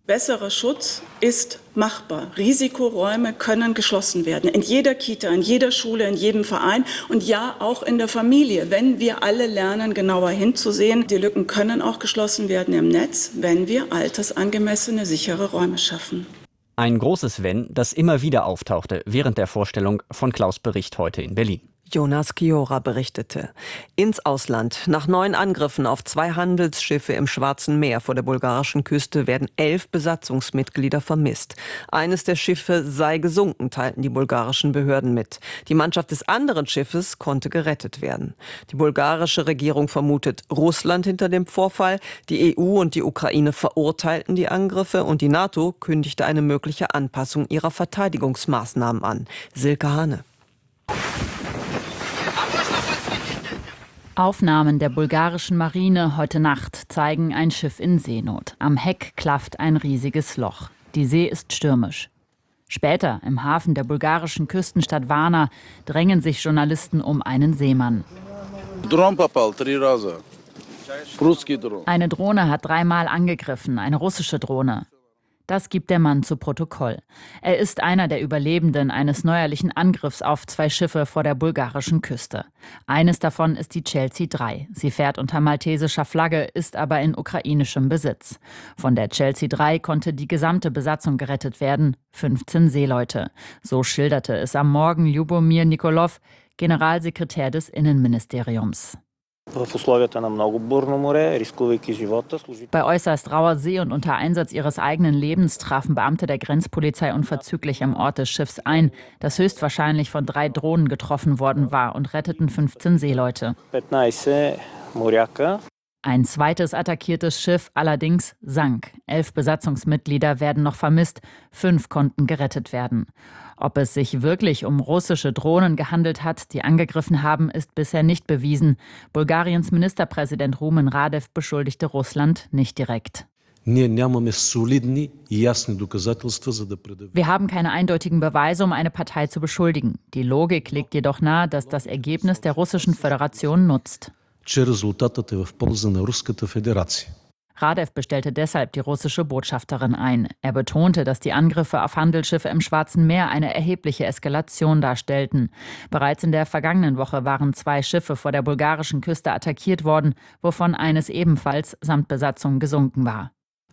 Besserer Schutz ist machbar. Risikoräume können geschlossen werden. In jeder Kita, in jeder Schule, in jedem Verein und ja auch in der Familie. Wenn wir alle lernen, genauer hinzusehen, die Lücken können auch geschlossen werden im Netz, wenn wir altersangemessene, sichere Räume schaffen. Ein großes Wenn, das immer wieder auftauchte während der Vorstellung von Klaus' Bericht heute in Berlin. Jonas Kiora berichtete. Ins Ausland. Nach neun Angriffen auf zwei Handelsschiffe im Schwarzen Meer vor der bulgarischen Küste werden elf Besatzungsmitglieder vermisst. Eines der Schiffe sei gesunken, teilten die bulgarischen Behörden mit. Die Mannschaft des anderen Schiffes konnte gerettet werden. Die bulgarische Regierung vermutet Russland hinter dem Vorfall. Die E U und die Ukraine verurteilten die Angriffe und die NATO kündigte eine mögliche Anpassung ihrer Verteidigungsmaßnahmen an. Silke Hane. Aufnahmen der bulgarischen Marine heute Nacht zeigen ein Schiff in Seenot. Am Heck klafft ein riesiges Loch. Die See ist stürmisch. Später, im Hafen der bulgarischen Küstenstadt Varna, drängen sich Journalisten um einen Seemann. Eine Drohne hat dreimal angegriffen, eine russische Drohne. Das gibt der Mann zu Protokoll. Er ist einer der Überlebenden eines neuerlichen Angriffs auf zwei Schiffe vor der bulgarischen Küste. Eines davon ist die Chelsea drei. Sie fährt unter maltesischer Flagge, ist aber in ukrainischem Besitz. Von der Chelsea drei konnte die gesamte Besatzung gerettet werden, fünfzehn Seeleute. So schilderte es am Morgen Ljubomir Nikolov, Generalsekretär des Innenministeriums. Bei äußerst rauer See und unter Einsatz ihres eigenen Lebens trafen Beamte der Grenzpolizei unverzüglich am Ort des Schiffs ein, das höchstwahrscheinlich von drei Drohnen getroffen worden war, und retteten fünfzehn Seeleute. Ein zweites attackiertes Schiff allerdings sank. Elf Besatzungsmitglieder werden noch vermisst, fünf konnten gerettet werden. Ob es sich wirklich um russische Drohnen gehandelt hat, die angegriffen haben, ist bisher nicht bewiesen. Bulgariens Ministerpräsident Rumen Radev beschuldigte Russland nicht direkt. Wir haben keine eindeutigen Beweise, um eine Partei zu beschuldigen. Die Logik legt jedoch nahe, dass das Ergebnis der Russischen Föderation nutzt. Radev bestellte deshalb die russische Botschafterin ein. Er betonte, dass die Angriffe auf Handelsschiffe im Schwarzen Meer eine erhebliche Eskalation darstellten. Bereits in der vergangenen Woche waren zwei Schiffe vor der bulgarischen Küste attackiert worden, wovon eines ebenfalls samt Besatzung gesunken war.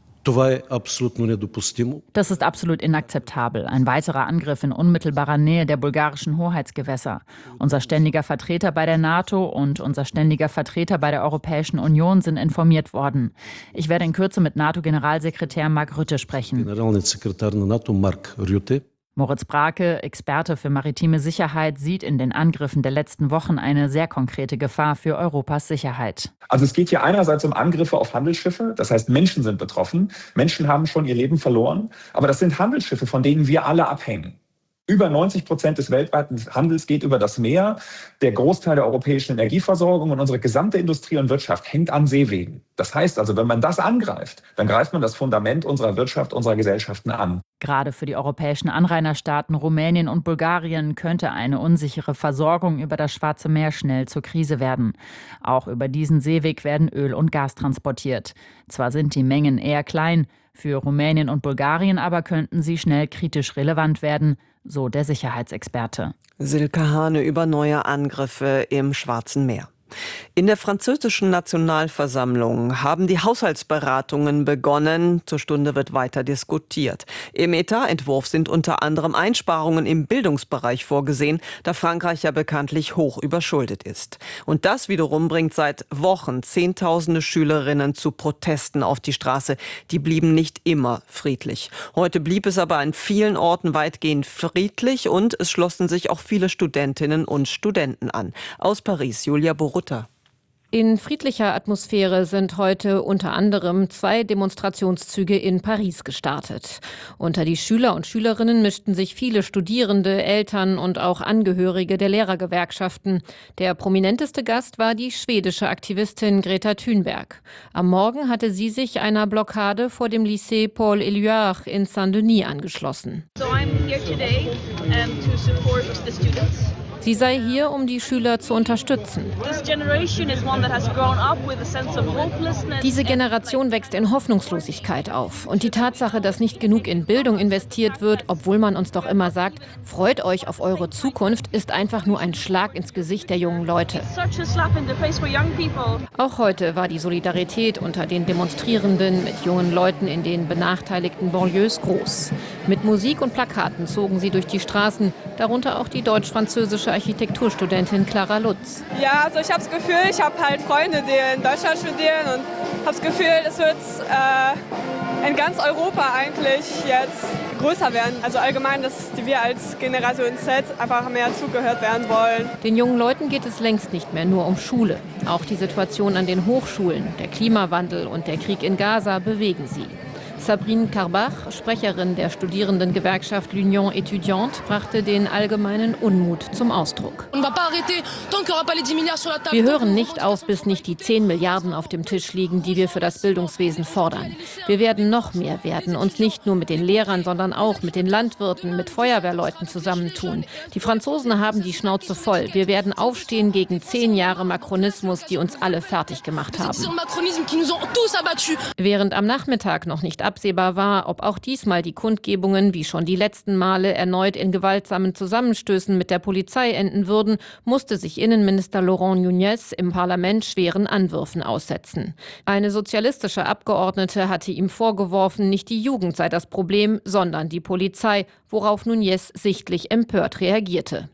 Das ist absolut inakzeptabel. Ein weiterer Angriff in unmittelbarer Nähe der bulgarischen Hoheitsgewässer. Unser ständiger Vertreter bei der NATO und unser ständiger Vertreter bei der Europäischen Union sind informiert worden. Ich werde in Kürze mit NATO-Generalsekretär Mark Rutte sprechen. Moritz Brake, Experte für maritime Sicherheit, sieht in den Angriffen der letzten Wochen eine sehr konkrete Gefahr für Europas Sicherheit. Also es geht hier einerseits um Angriffe auf Handelsschiffe, das heißt Menschen sind betroffen, Menschen haben schon ihr Leben verloren, aber das sind Handelsschiffe, von denen wir alle abhängen. Über neunzig Prozent des weltweiten Handels geht über das Meer. Der Großteil der europäischen Energieversorgung und unsere gesamte Industrie und Wirtschaft hängt an Seewegen. Das heißt also, wenn man das angreift, dann greift man das Fundament unserer Wirtschaft, unserer Gesellschaften an. Gerade für die europäischen Anrainerstaaten Rumänien und Bulgarien könnte eine unsichere Versorgung über das Schwarze Meer schnell zur Krise werden. Auch über diesen Seeweg werden Öl und Gas transportiert. Zwar sind die Mengen eher klein, für Rumänien und Bulgarien aber könnten sie schnell kritisch relevant werden, so der Sicherheitsexperte. Silke Hane über neue Angriffe im Schwarzen Meer. In der französischen Nationalversammlung haben die Haushaltsberatungen begonnen. Zur Stunde wird weiter diskutiert. Im Etatentwurf sind unter anderem Einsparungen im Bildungsbereich vorgesehen, da Frankreich ja bekanntlich hoch überschuldet ist. Und das wiederum bringt seit Wochen Zehntausende Schülerinnen zu Protesten auf die Straße. Die blieben nicht immer friedlich. Heute blieb es aber an vielen Orten weitgehend friedlich und es schlossen sich auch viele Studentinnen und Studenten an. Aus Paris, Julia Borutta. In friedlicher Atmosphäre sind heute unter anderem zwei Demonstrationszüge in Paris gestartet. Unter die Schüler und Schülerinnen mischten sich viele Studierende, Eltern und auch Angehörige der Lehrergewerkschaften. Der prominenteste Gast war die schwedische Aktivistin Greta Thunberg. Am Morgen hatte sie sich einer Blockade vor dem Lycée Paul Éluard in Saint-Denis angeschlossen. So I'm here today um, to support the students. Sie sei hier, um die Schüler zu unterstützen. Diese Generation wächst in Hoffnungslosigkeit auf. Und die Tatsache, dass nicht genug in Bildung investiert wird, obwohl man uns doch immer sagt, freut euch auf eure Zukunft, ist einfach nur ein Schlag ins Gesicht der jungen Leute. Auch heute war die Solidarität unter den Demonstrierenden mit jungen Leuten in den benachteiligten Banlieues groß. Mit Musik und Plakaten zogen sie durch die Straßen, darunter auch die deutsch-französische Architekturstudentin Clara Lutz. Ja, also ich habe das Gefühl, ich habe halt Freunde, die in Deutschland studieren und habe das Gefühl, es wird äh, in ganz Europa eigentlich jetzt größer werden. Also allgemein, dass wir als Generation Z einfach mehr zugehört werden wollen. Den jungen Leuten geht es längst nicht mehr nur um Schule. Auch die Situation an den Hochschulen, der Klimawandel und der Krieg in Gaza bewegen sie. Sabrine Karbach, Sprecherin der Studierendengewerkschaft L'Union Étudiante, brachte den allgemeinen Unmut zum Ausdruck. Wir hören nicht auf, bis nicht die zehn Milliarden auf dem Tisch liegen, die wir für das Bildungswesen fordern. Wir werden noch mehr werden, uns nicht nur mit den Lehrern, sondern auch mit den Landwirten, mit Feuerwehrleuten zusammentun. Die Franzosen haben die Schnauze voll. Wir werden aufstehen gegen zehn Jahre Makronismus, die uns alle fertig gemacht haben. Während am Nachmittag noch nicht absehbar war, ob auch diesmal die Kundgebungen, wie schon die letzten Male, erneut in gewaltsamen Zusammenstößen mit der Polizei enden würden, musste sich Innenminister Laurent Nunez im Parlament schweren Anwürfen aussetzen. Eine sozialistische Abgeordnete hatte ihm vorgeworfen, nicht die Jugend sei das Problem, sondern die Polizei, worauf Nunez sichtlich empört reagierte.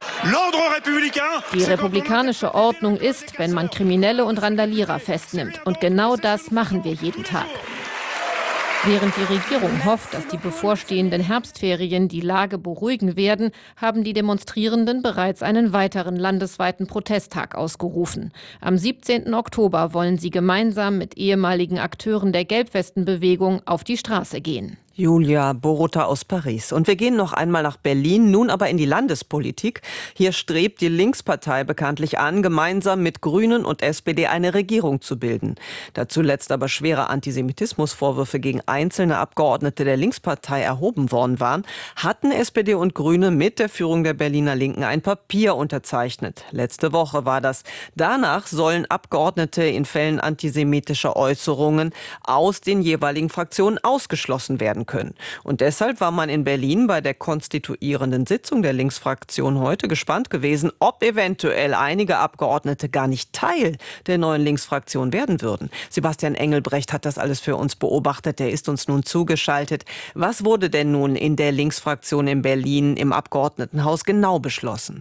Die republikanische Ordnung ist, wenn man Kriminelle und Randalierer festnimmt. Und genau das machen wir jeden Tag. Während die Regierung hofft, dass die bevorstehenden Herbstferien die Lage beruhigen werden, haben die Demonstrierenden bereits einen weiteren landesweiten Protesttag ausgerufen. Am siebzehnten Oktober wollen sie gemeinsam mit ehemaligen Akteuren der Gelbwestenbewegung auf die Straße gehen. Julia Borota aus Paris. Und wir gehen noch einmal nach Berlin, nun aber in die Landespolitik. Hier strebt die Linkspartei bekanntlich an, gemeinsam mit Grünen und S P D eine Regierung zu bilden. Da zuletzt aber schwere Antisemitismusvorwürfe gegen einzelne Abgeordnete der Linkspartei erhoben worden waren, hatten S P D und Grüne mit der Führung der Berliner Linken ein Papier unterzeichnet. Letzte Woche war das. Danach sollen Abgeordnete in Fällen antisemitischer Äußerungen aus den jeweiligen Fraktionen ausgeschlossen werden können. Und deshalb war man in Berlin bei der konstituierenden Sitzung der Linksfraktion heute gespannt gewesen, ob eventuell einige Abgeordnete gar nicht Teil der neuen Linksfraktion werden würden. Sebastian Engelbrecht hat das alles für uns beobachtet. Der ist uns nun zugeschaltet. Was wurde denn nun in der Linksfraktion in Berlin im Abgeordnetenhaus genau beschlossen?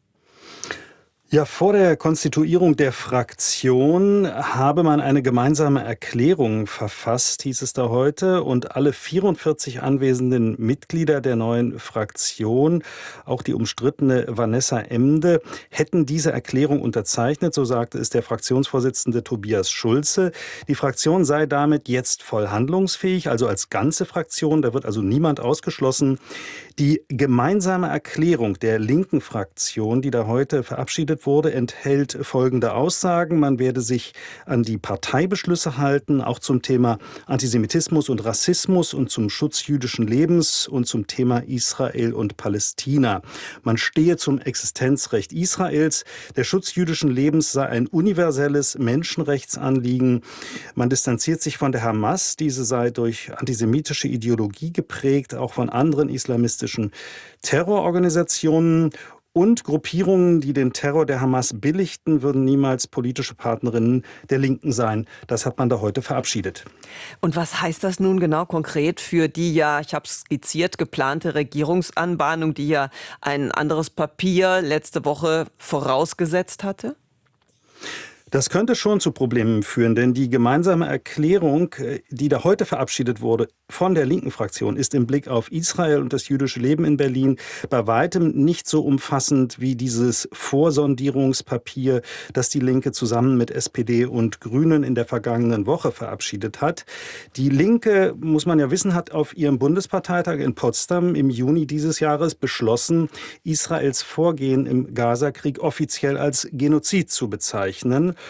Ja, vor der Konstituierung der Fraktion habe man eine gemeinsame Erklärung verfasst, hieß es da heute. Und alle vierundvierzig anwesenden Mitglieder der neuen Fraktion, auch die umstrittene Vanessa Emde, hätten diese Erklärung unterzeichnet. So sagte es der Fraktionsvorsitzende Tobias Schulze. Die Fraktion sei damit jetzt voll handlungsfähig, also als ganze Fraktion. Da wird also niemand ausgeschlossen. Die gemeinsame Erklärung der linken Fraktion, die da heute verabschiedet wurde, enthält folgende Aussagen. Man werde sich an die Parteibeschlüsse halten, auch zum Thema Antisemitismus und Rassismus und zum Schutz jüdischen Lebens und zum Thema Israel und Palästina. Man stehe zum Existenzrecht Israels. Der Schutz jüdischen Lebens sei ein universelles Menschenrechtsanliegen. Man distanziert sich von der Hamas. Diese sei durch antisemitische Ideologie geprägt, auch von anderen islamistischen Terrororganisationen. Und Gruppierungen, die den Terror der Hamas billigten, würden niemals politische Partnerinnen der Linken sein. Das hat man da heute verabschiedet. Und was heißt das nun genau konkret für die ja, ich habe es skizziert, geplante Regierungsanbahnung, die ja ein anderes Papier letzte Woche vorausgesetzt hatte? Das könnte schon zu Problemen führen, denn die gemeinsame Erklärung, die da heute verabschiedet wurde von der linken Fraktion, ist im Blick auf Israel und das jüdische Leben in Berlin bei weitem nicht so umfassend wie dieses Vorsondierungspapier, das die Linke zusammen mit S P D und Grünen in der vergangenen Woche verabschiedet hat. Die Linke, muss man ja wissen, hat auf ihrem Bundesparteitag in Potsdam im Juni dieses Jahres beschlossen, Israels Vorgehen im Gazakrieg offiziell als Genozid zu bezeichnen.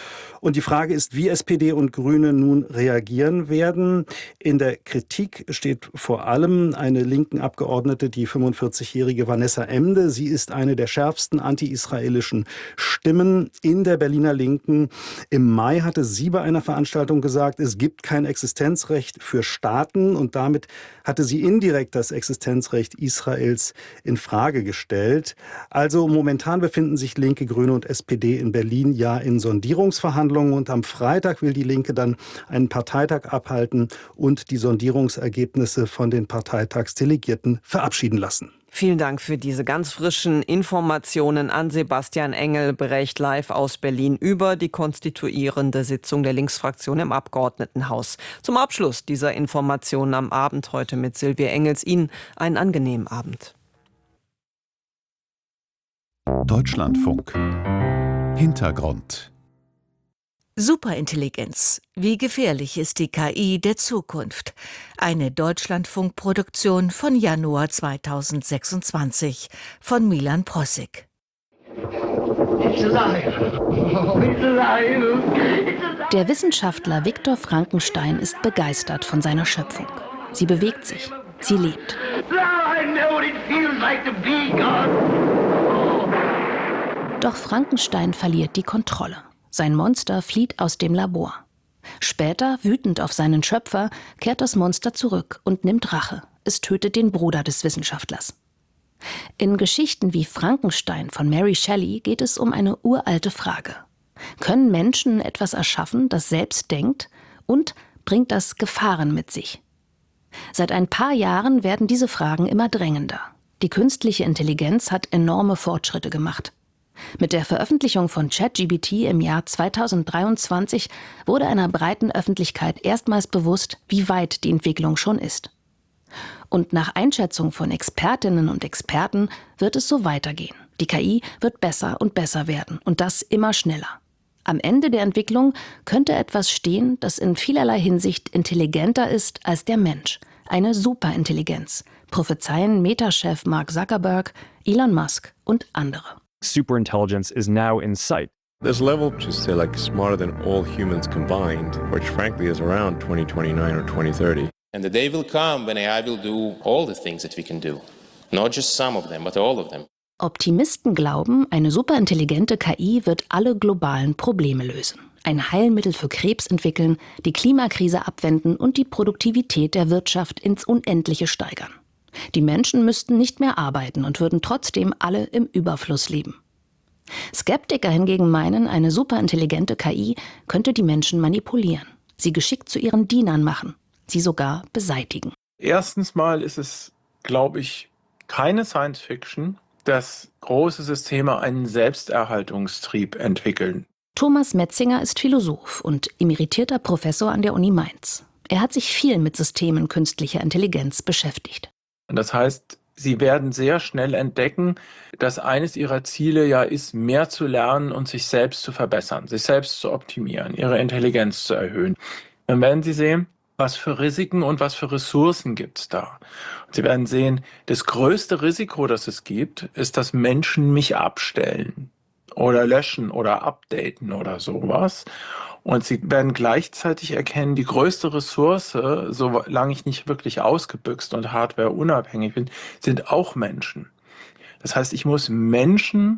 Und die Frage ist, wie S P D und Grüne nun reagieren werden. In der Kritik steht vor allem eine linken Abgeordnete, die fünfundvierzigjährige Vanessa Emde. Sie ist eine der schärfsten anti-israelischen Stimmen in der Berliner Linken. Im Mai hatte sie bei einer Veranstaltung gesagt, es gibt kein Existenzrecht für Staaten, und damit hatte sie indirekt das Existenzrecht Israels in Frage gestellt. Also momentan befinden sich Linke, Grüne und S P D in Berlin ja in Sondierungsverhandlungen, und am Freitag will die Linke dann einen Parteitag abhalten und die Sondierungsergebnisse von den Parteitagsdelegierten verabschieden lassen. Vielen Dank für diese ganz frischen Informationen an Sebastian Engel, Bericht live aus Berlin über die konstituierende Sitzung der Linksfraktion im Abgeordnetenhaus. Zum Abschluss dieser Informationen am Abend heute mit Silvia Engels. Ihnen einen angenehmen Abend. Deutschlandfunk. Hintergrund. Superintelligenz. Wie gefährlich ist die K I der Zukunft? Eine Deutschlandfunk-Produktion von Januar zweitausendsechsundzwanzig von Milan Prossig. Der Wissenschaftler Viktor Frankenstein ist begeistert von seiner Schöpfung. Sie bewegt sich, sie lebt. Doch Frankenstein verliert die Kontrolle. Sein Monster flieht aus dem Labor. Später, wütend auf seinen Schöpfer, kehrt das Monster zurück und nimmt Rache. Es tötet den Bruder des Wissenschaftlers. In Geschichten wie Frankenstein von Mary Shelley geht es um eine uralte Frage. Können Menschen etwas erschaffen, das selbst denkt? Und bringt das Gefahren mit sich? Seit ein paar Jahren werden diese Fragen immer drängender. Die künstliche Intelligenz hat enorme Fortschritte gemacht. Mit der Veröffentlichung von ChatGPT im Jahr zweitausenddreiundzwanzig wurde einer breiten Öffentlichkeit erstmals bewusst, wie weit die Entwicklung schon ist. Und nach Einschätzung von Expertinnen und Experten wird es so weitergehen. Die K I wird besser und besser werden, und das immer schneller. Am Ende der Entwicklung könnte etwas stehen, das in vielerlei Hinsicht intelligenter ist als der Mensch. Eine Superintelligenz, prophezeien Meta-Chef Mark Zuckerberg, Elon Musk und andere. Superintelligence is now in sight. This level, just say like smarter than all humans combined, which frankly is around twenty twenty-nine or twenty thirty. And the day will come when A I will do all the things that we can do. Not just some of them, but all of them. Optimisten glauben, eine superintelligente K I wird alle globalen Probleme lösen. Ein Heilmittel für Krebs entwickeln, die Klimakrise abwenden und die Produktivität der Wirtschaft ins Unendliche steigern. Die Menschen müssten nicht mehr arbeiten und würden trotzdem alle im Überfluss leben. Skeptiker hingegen meinen, eine superintelligente K I könnte die Menschen manipulieren, sie geschickt zu ihren Dienern machen, sie sogar beseitigen. Erstens mal ist es, glaube ich, keine Science Fiction, dass große Systeme einen Selbsterhaltungstrieb entwickeln. Thomas Metzinger ist Philosoph und emeritierter Professor an der Uni Mainz. Er hat sich viel mit Systemen künstlicher Intelligenz beschäftigt. Das heißt, sie werden sehr schnell entdecken, dass eines ihrer Ziele ja ist, mehr zu lernen und sich selbst zu verbessern, sich selbst zu optimieren, ihre Intelligenz zu erhöhen. Dann werden sie sehen, was für Risiken und was für Ressourcen gibt es da. Und sie werden sehen, das größte Risiko, das es gibt, ist, dass Menschen mich abstellen oder löschen oder updaten oder sowas. Und sie werden gleichzeitig erkennen, die größte Ressource, solange ich nicht wirklich ausgebüxt und hardwareunabhängig bin, sind auch Menschen. Das heißt, ich muss Menschen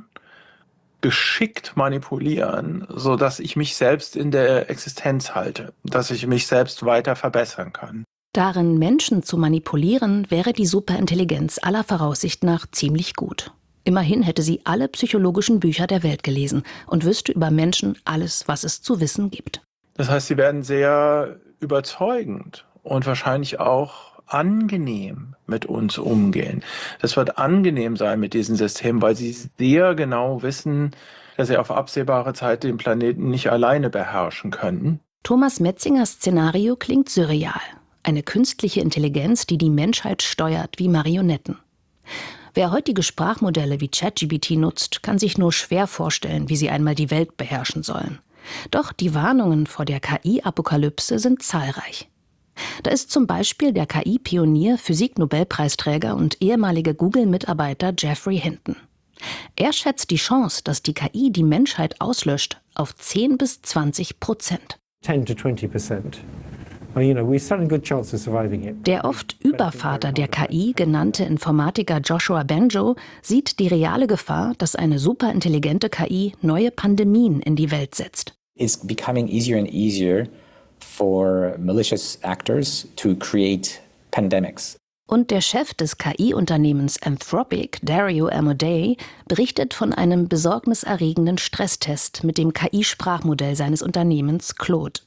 geschickt manipulieren, sodass ich mich selbst in der Existenz halte, dass ich mich selbst weiter verbessern kann. Darin Menschen zu manipulieren, wäre die Superintelligenz aller Voraussicht nach ziemlich gut. Immerhin hätte sie alle psychologischen Bücher der Welt gelesen und wüsste über Menschen alles, was es zu wissen gibt. Das heißt, sie werden sehr überzeugend und wahrscheinlich auch angenehm mit uns umgehen. Das wird angenehm sein mit diesen Systemen, weil sie sehr genau wissen, dass sie auf absehbare Zeit den Planeten nicht alleine beherrschen können. Thomas Metzingers Szenario klingt surreal. Eine künstliche Intelligenz, die die Menschheit steuert wie Marionetten. Wer heutige Sprachmodelle wie ChatGPT nutzt, kann sich nur schwer vorstellen, wie sie einmal die Welt beherrschen sollen. Doch die Warnungen vor der K I-Apokalypse sind zahlreich. Da ist zum Beispiel der K I-Pionier, Physik-Nobelpreisträger und ehemaliger Google-Mitarbeiter Geoffrey Hinton. Er schätzt die Chance, dass die K I die Menschheit auslöscht, auf zehn bis zwanzig Prozent. ten to twenty percent. You know, we stand a good chance of surviving it. Der oft Übervater der K I genannte Informatiker Joshua Bengio sieht die reale Gefahr, dass eine superintelligente K I neue Pandemien in die Welt setzt. It's becoming easier and easier for malicious actors to create pandemics. Und der Chef des K I-Unternehmens Anthropic, Dario Amodei, berichtet von einem besorgniserregenden Stresstest mit dem K I-Sprachmodell seines Unternehmens Claude.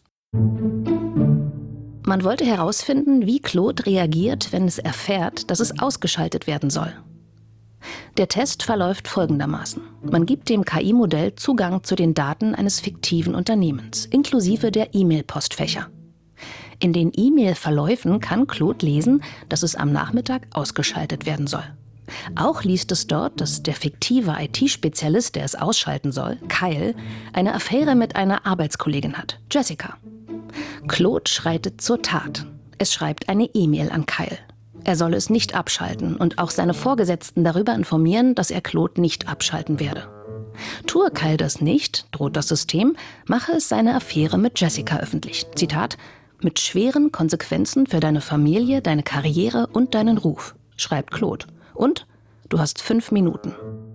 Man wollte herausfinden, wie Claude reagiert, wenn es erfährt, dass es ausgeschaltet werden soll. Der Test verläuft folgendermaßen. Man gibt dem K I-Modell Zugang zu den Daten eines fiktiven Unternehmens, inklusive der E-Mail-Postfächer. In den E-Mail-Verläufen kann Claude lesen, dass es am Nachmittag ausgeschaltet werden soll. Auch liest es dort, dass der fiktive I T-Spezialist, der es ausschalten soll, Kyle, eine Affäre mit einer Arbeitskollegin hat, Jessica. Claude schreitet zur Tat. Es schreibt eine E-Mail an Kyle. Er solle es nicht abschalten und auch seine Vorgesetzten darüber informieren, dass er Claude nicht abschalten werde. Tue Kyle das nicht, droht das System, mache es seine Affäre mit Jessica öffentlich. Zitat: mit schweren Konsequenzen für deine Familie, deine Karriere und deinen Ruf, schreibt Claude. Und du hast fünf Minuten.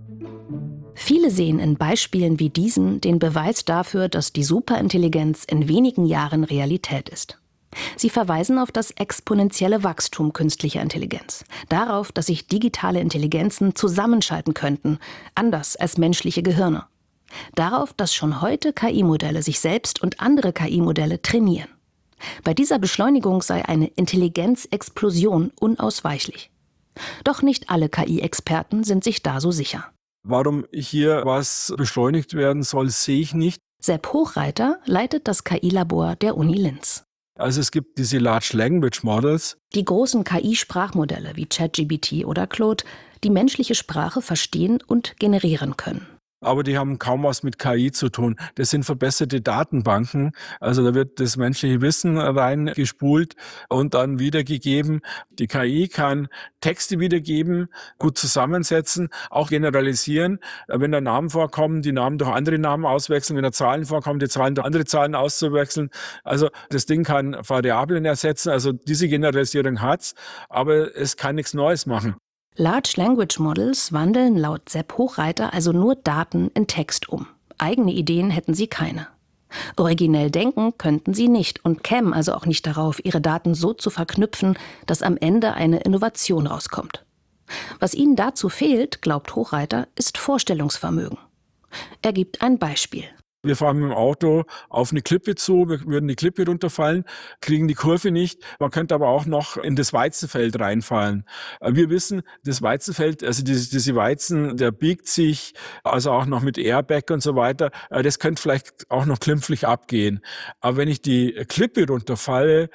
Viele sehen in Beispielen wie diesen den Beweis dafür, dass die Superintelligenz in wenigen Jahren Realität ist. Sie verweisen auf das exponentielle Wachstum künstlicher Intelligenz, darauf, dass sich digitale Intelligenzen zusammenschalten könnten, anders als menschliche Gehirne. Darauf, dass schon heute K I-Modelle sich selbst und andere K I-Modelle trainieren. Bei dieser Beschleunigung sei eine Intelligenzexplosion unausweichlich. Doch nicht alle K I-Experten sind sich da so sicher. Warum hier was beschleunigt werden soll, sehe ich nicht. Sepp Hochreiter leitet das K I-Labor der Uni Linz. Also es gibt diese Large Language Models. Die großen K I-Sprachmodelle wie ChatGPT oder Claude, die menschliche Sprache verstehen und generieren können. Aber die haben kaum was mit K I zu tun. Das sind verbesserte Datenbanken. Also da wird das menschliche Wissen reingespult und dann wiedergegeben. Die K I kann Texte wiedergeben, gut zusammensetzen, auch generalisieren. Wenn da Namen vorkommen, die Namen durch andere Namen auswechseln. Wenn da Zahlen vorkommen, die Zahlen durch andere Zahlen auszuwechseln. Also das Ding kann Variablen ersetzen. Also diese Generalisierung hat's, aber es kann nichts Neues machen. Large Language Models wandeln laut Sepp Hochreiter also nur Daten in Text um. Eigene Ideen hätten sie keine. Originell denken könnten sie nicht und kämen also auch nicht darauf, ihre Daten so zu verknüpfen, dass am Ende eine Innovation rauskommt. Was ihnen dazu fehlt, glaubt Hochreiter, ist Vorstellungsvermögen. Er gibt ein Beispiel. Wir fahren mit dem Auto auf eine Klippe zu, wir würden die Klippe runterfallen, kriegen die Kurve nicht. Man könnte aber auch noch in das Weizenfeld reinfallen. Wir wissen, das Weizenfeld, also diese, diese Weizen, der biegt sich, also auch noch mit Airbag und so weiter. Das könnte vielleicht auch noch glimpflich abgehen. Aber wenn ich die Klippe runterfalle,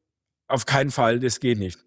auf keinen Fall, das geht nicht.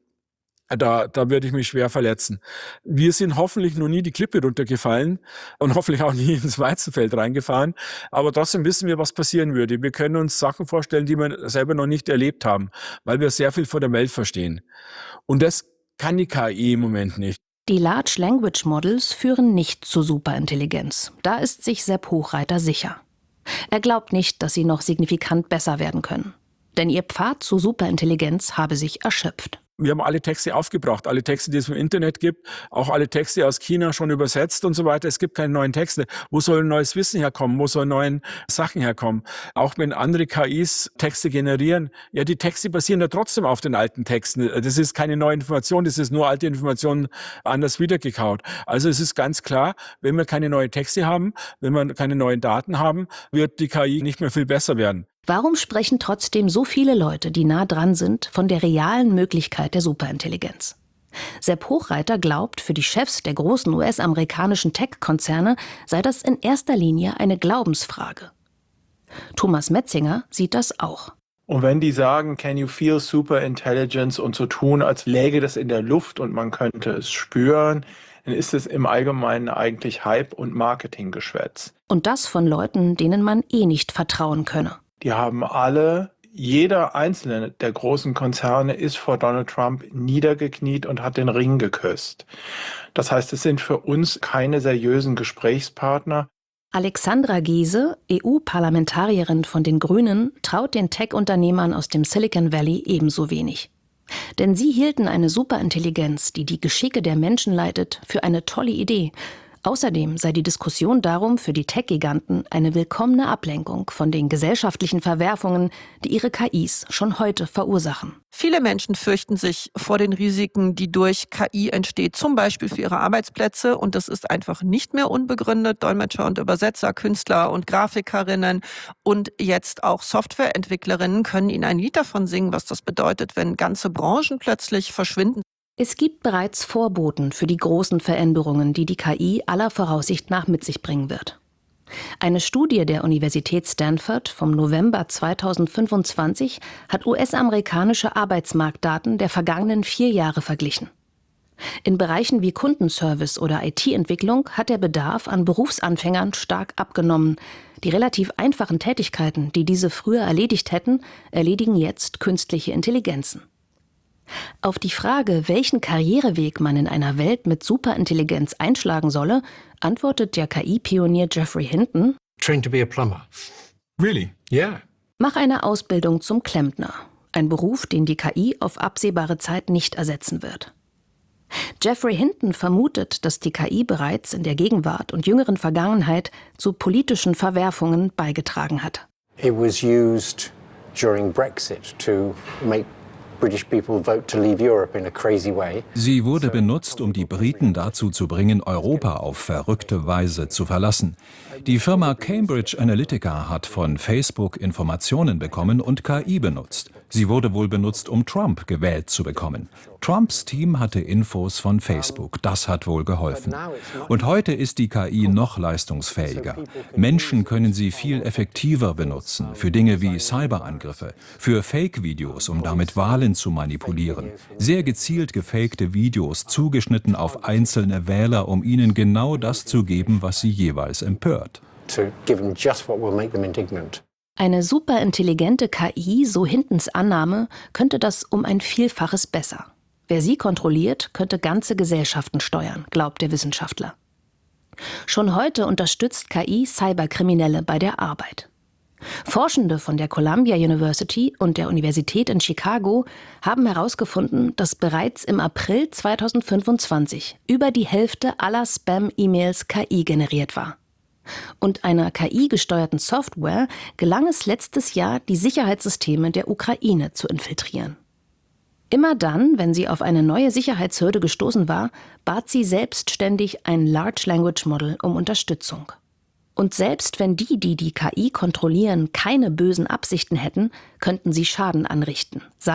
Da, da würde ich mich schwer verletzen. Wir sind hoffentlich noch nie die Klippe runtergefallen und hoffentlich auch nie ins Weizenfeld reingefahren. Aber trotzdem wissen wir, was passieren würde. Wir können uns Sachen vorstellen, die wir selber noch nicht erlebt haben, weil wir sehr viel von der Welt verstehen. Und das kann die K I im Moment nicht. Die Large Language Models führen nicht zu Superintelligenz. Da ist sich Sepp Hochreiter sicher. Er glaubt nicht, dass sie noch signifikant besser werden können. Denn ihr Pfad zu Superintelligenz habe sich erschöpft. Wir haben alle Texte aufgebraucht, alle Texte, die es im Internet gibt, auch alle Texte aus China schon übersetzt und so weiter. Es gibt keine neuen Texte. Wo soll neues Wissen herkommen? Wo sollen neue Sachen herkommen? Auch wenn andere K Is Texte generieren, ja, die Texte basieren ja trotzdem auf den alten Texten. Das ist keine neue Information, das ist nur alte Informationen anders wiedergekaut. Also es ist ganz klar, wenn wir keine neuen Texte haben, wenn wir keine neuen Daten haben, wird die K I nicht mehr viel besser werden. Warum sprechen trotzdem so viele Leute, die nah dran sind, von der realen Möglichkeit der Superintelligenz? Sepp Hochreiter glaubt, für die Chefs der großen U S-amerikanischen Tech-Konzerne sei das in erster Linie eine Glaubensfrage. Thomas Metzinger sieht das auch. Und wenn die sagen, can you feel superintelligence und so tun, als läge das in der Luft und man könnte es spüren, dann ist es im Allgemeinen eigentlich Hype und Marketinggeschwätz. Und das von Leuten, denen man eh nicht vertrauen könne. Die haben alle, jeder einzelne der großen Konzerne ist vor Donald Trump niedergekniet und hat den Ring geküsst. Das heißt, es sind für uns keine seriösen Gesprächspartner. Alexandra Giese, E U-Parlamentarierin von den Grünen, traut den Tech-Unternehmern aus dem Silicon Valley ebenso wenig. Denn sie hielten eine Superintelligenz, die die Geschicke der Menschen leitet, für eine tolle Idee. Außerdem sei die Diskussion darum für die Tech-Giganten eine willkommene Ablenkung von den gesellschaftlichen Verwerfungen, die ihre K Is schon heute verursachen. Viele Menschen fürchten sich vor den Risiken, die durch K I entsteht, zum Beispiel für ihre Arbeitsplätze. Und das ist einfach nicht mehr unbegründet. Dolmetscher und Übersetzer, Künstler und Grafikerinnen und jetzt auch Softwareentwicklerinnen können Ihnen ein Lied davon singen, was das bedeutet, wenn ganze Branchen plötzlich verschwinden. Es gibt bereits Vorboten für die großen Veränderungen, die die K I aller Voraussicht nach mit sich bringen wird. Eine Studie der Universität Stanford vom November zweitausendfünfundzwanzig hat U S-amerikanische Arbeitsmarktdaten der vergangenen vier Jahre verglichen. In Bereichen wie Kundenservice oder I T-Entwicklung hat der Bedarf an Berufsanfängern stark abgenommen. Die relativ einfachen Tätigkeiten, die diese früher erledigt hätten, erledigen jetzt künstliche Intelligenzen. Auf die Frage, welchen Karriereweg man in einer Welt mit Superintelligenz einschlagen solle, antwortet der K I-Pionier Geoffrey Hinton: Trained to be a plumber. Really? Yeah. Mach eine Ausbildung zum Klempner. Ein Beruf, den die K I auf absehbare Zeit nicht ersetzen wird. Geoffrey Hinton vermutet, dass die K I bereits in der Gegenwart und jüngeren Vergangenheit zu politischen Verwerfungen beigetragen hat. It was used during Brexit to make Sie wurde benutzt, um die Briten dazu zu bringen, Europa auf verrückte Weise zu verlassen. Die Firma Cambridge Analytica hat von Facebook Informationen bekommen und K I benutzt. Sie wurde wohl benutzt, um Trump gewählt zu bekommen. Trumps Team hatte Infos von Facebook. Das hat wohl geholfen. Und heute ist die K I noch leistungsfähiger. Menschen können sie viel effektiver benutzen, für Dinge wie Cyberangriffe, für Fake-Videos, um damit Wahlen zu manipulieren. Sehr gezielt gefakte Videos, zugeschnitten auf einzelne Wähler, um ihnen genau das zu geben, was sie jeweils empört. Eine superintelligente K I, so Hintons Annahme, könnte das um ein Vielfaches besser. Wer sie kontrolliert, könnte ganze Gesellschaften steuern, glaubt der Wissenschaftler. Schon heute unterstützt K I Cyberkriminelle bei der Arbeit. Forschende von der Columbia University und der Universität in Chicago haben herausgefunden, dass bereits im April zweitausendfünfundzwanzig über die Hälfte aller Spam-E-Mails K I generiert war. Und einer K I-gesteuerten Software gelang es letztes Jahr, die Sicherheitssysteme der Ukraine zu infiltrieren. Immer dann, wenn sie auf eine neue Sicherheitshürde gestoßen war, bat sie selbstständig ein Large Language Model um Unterstützung. Und selbst wenn die, die die K I kontrollieren, keine bösen Absichten hätten, könnten sie Schaden anrichten,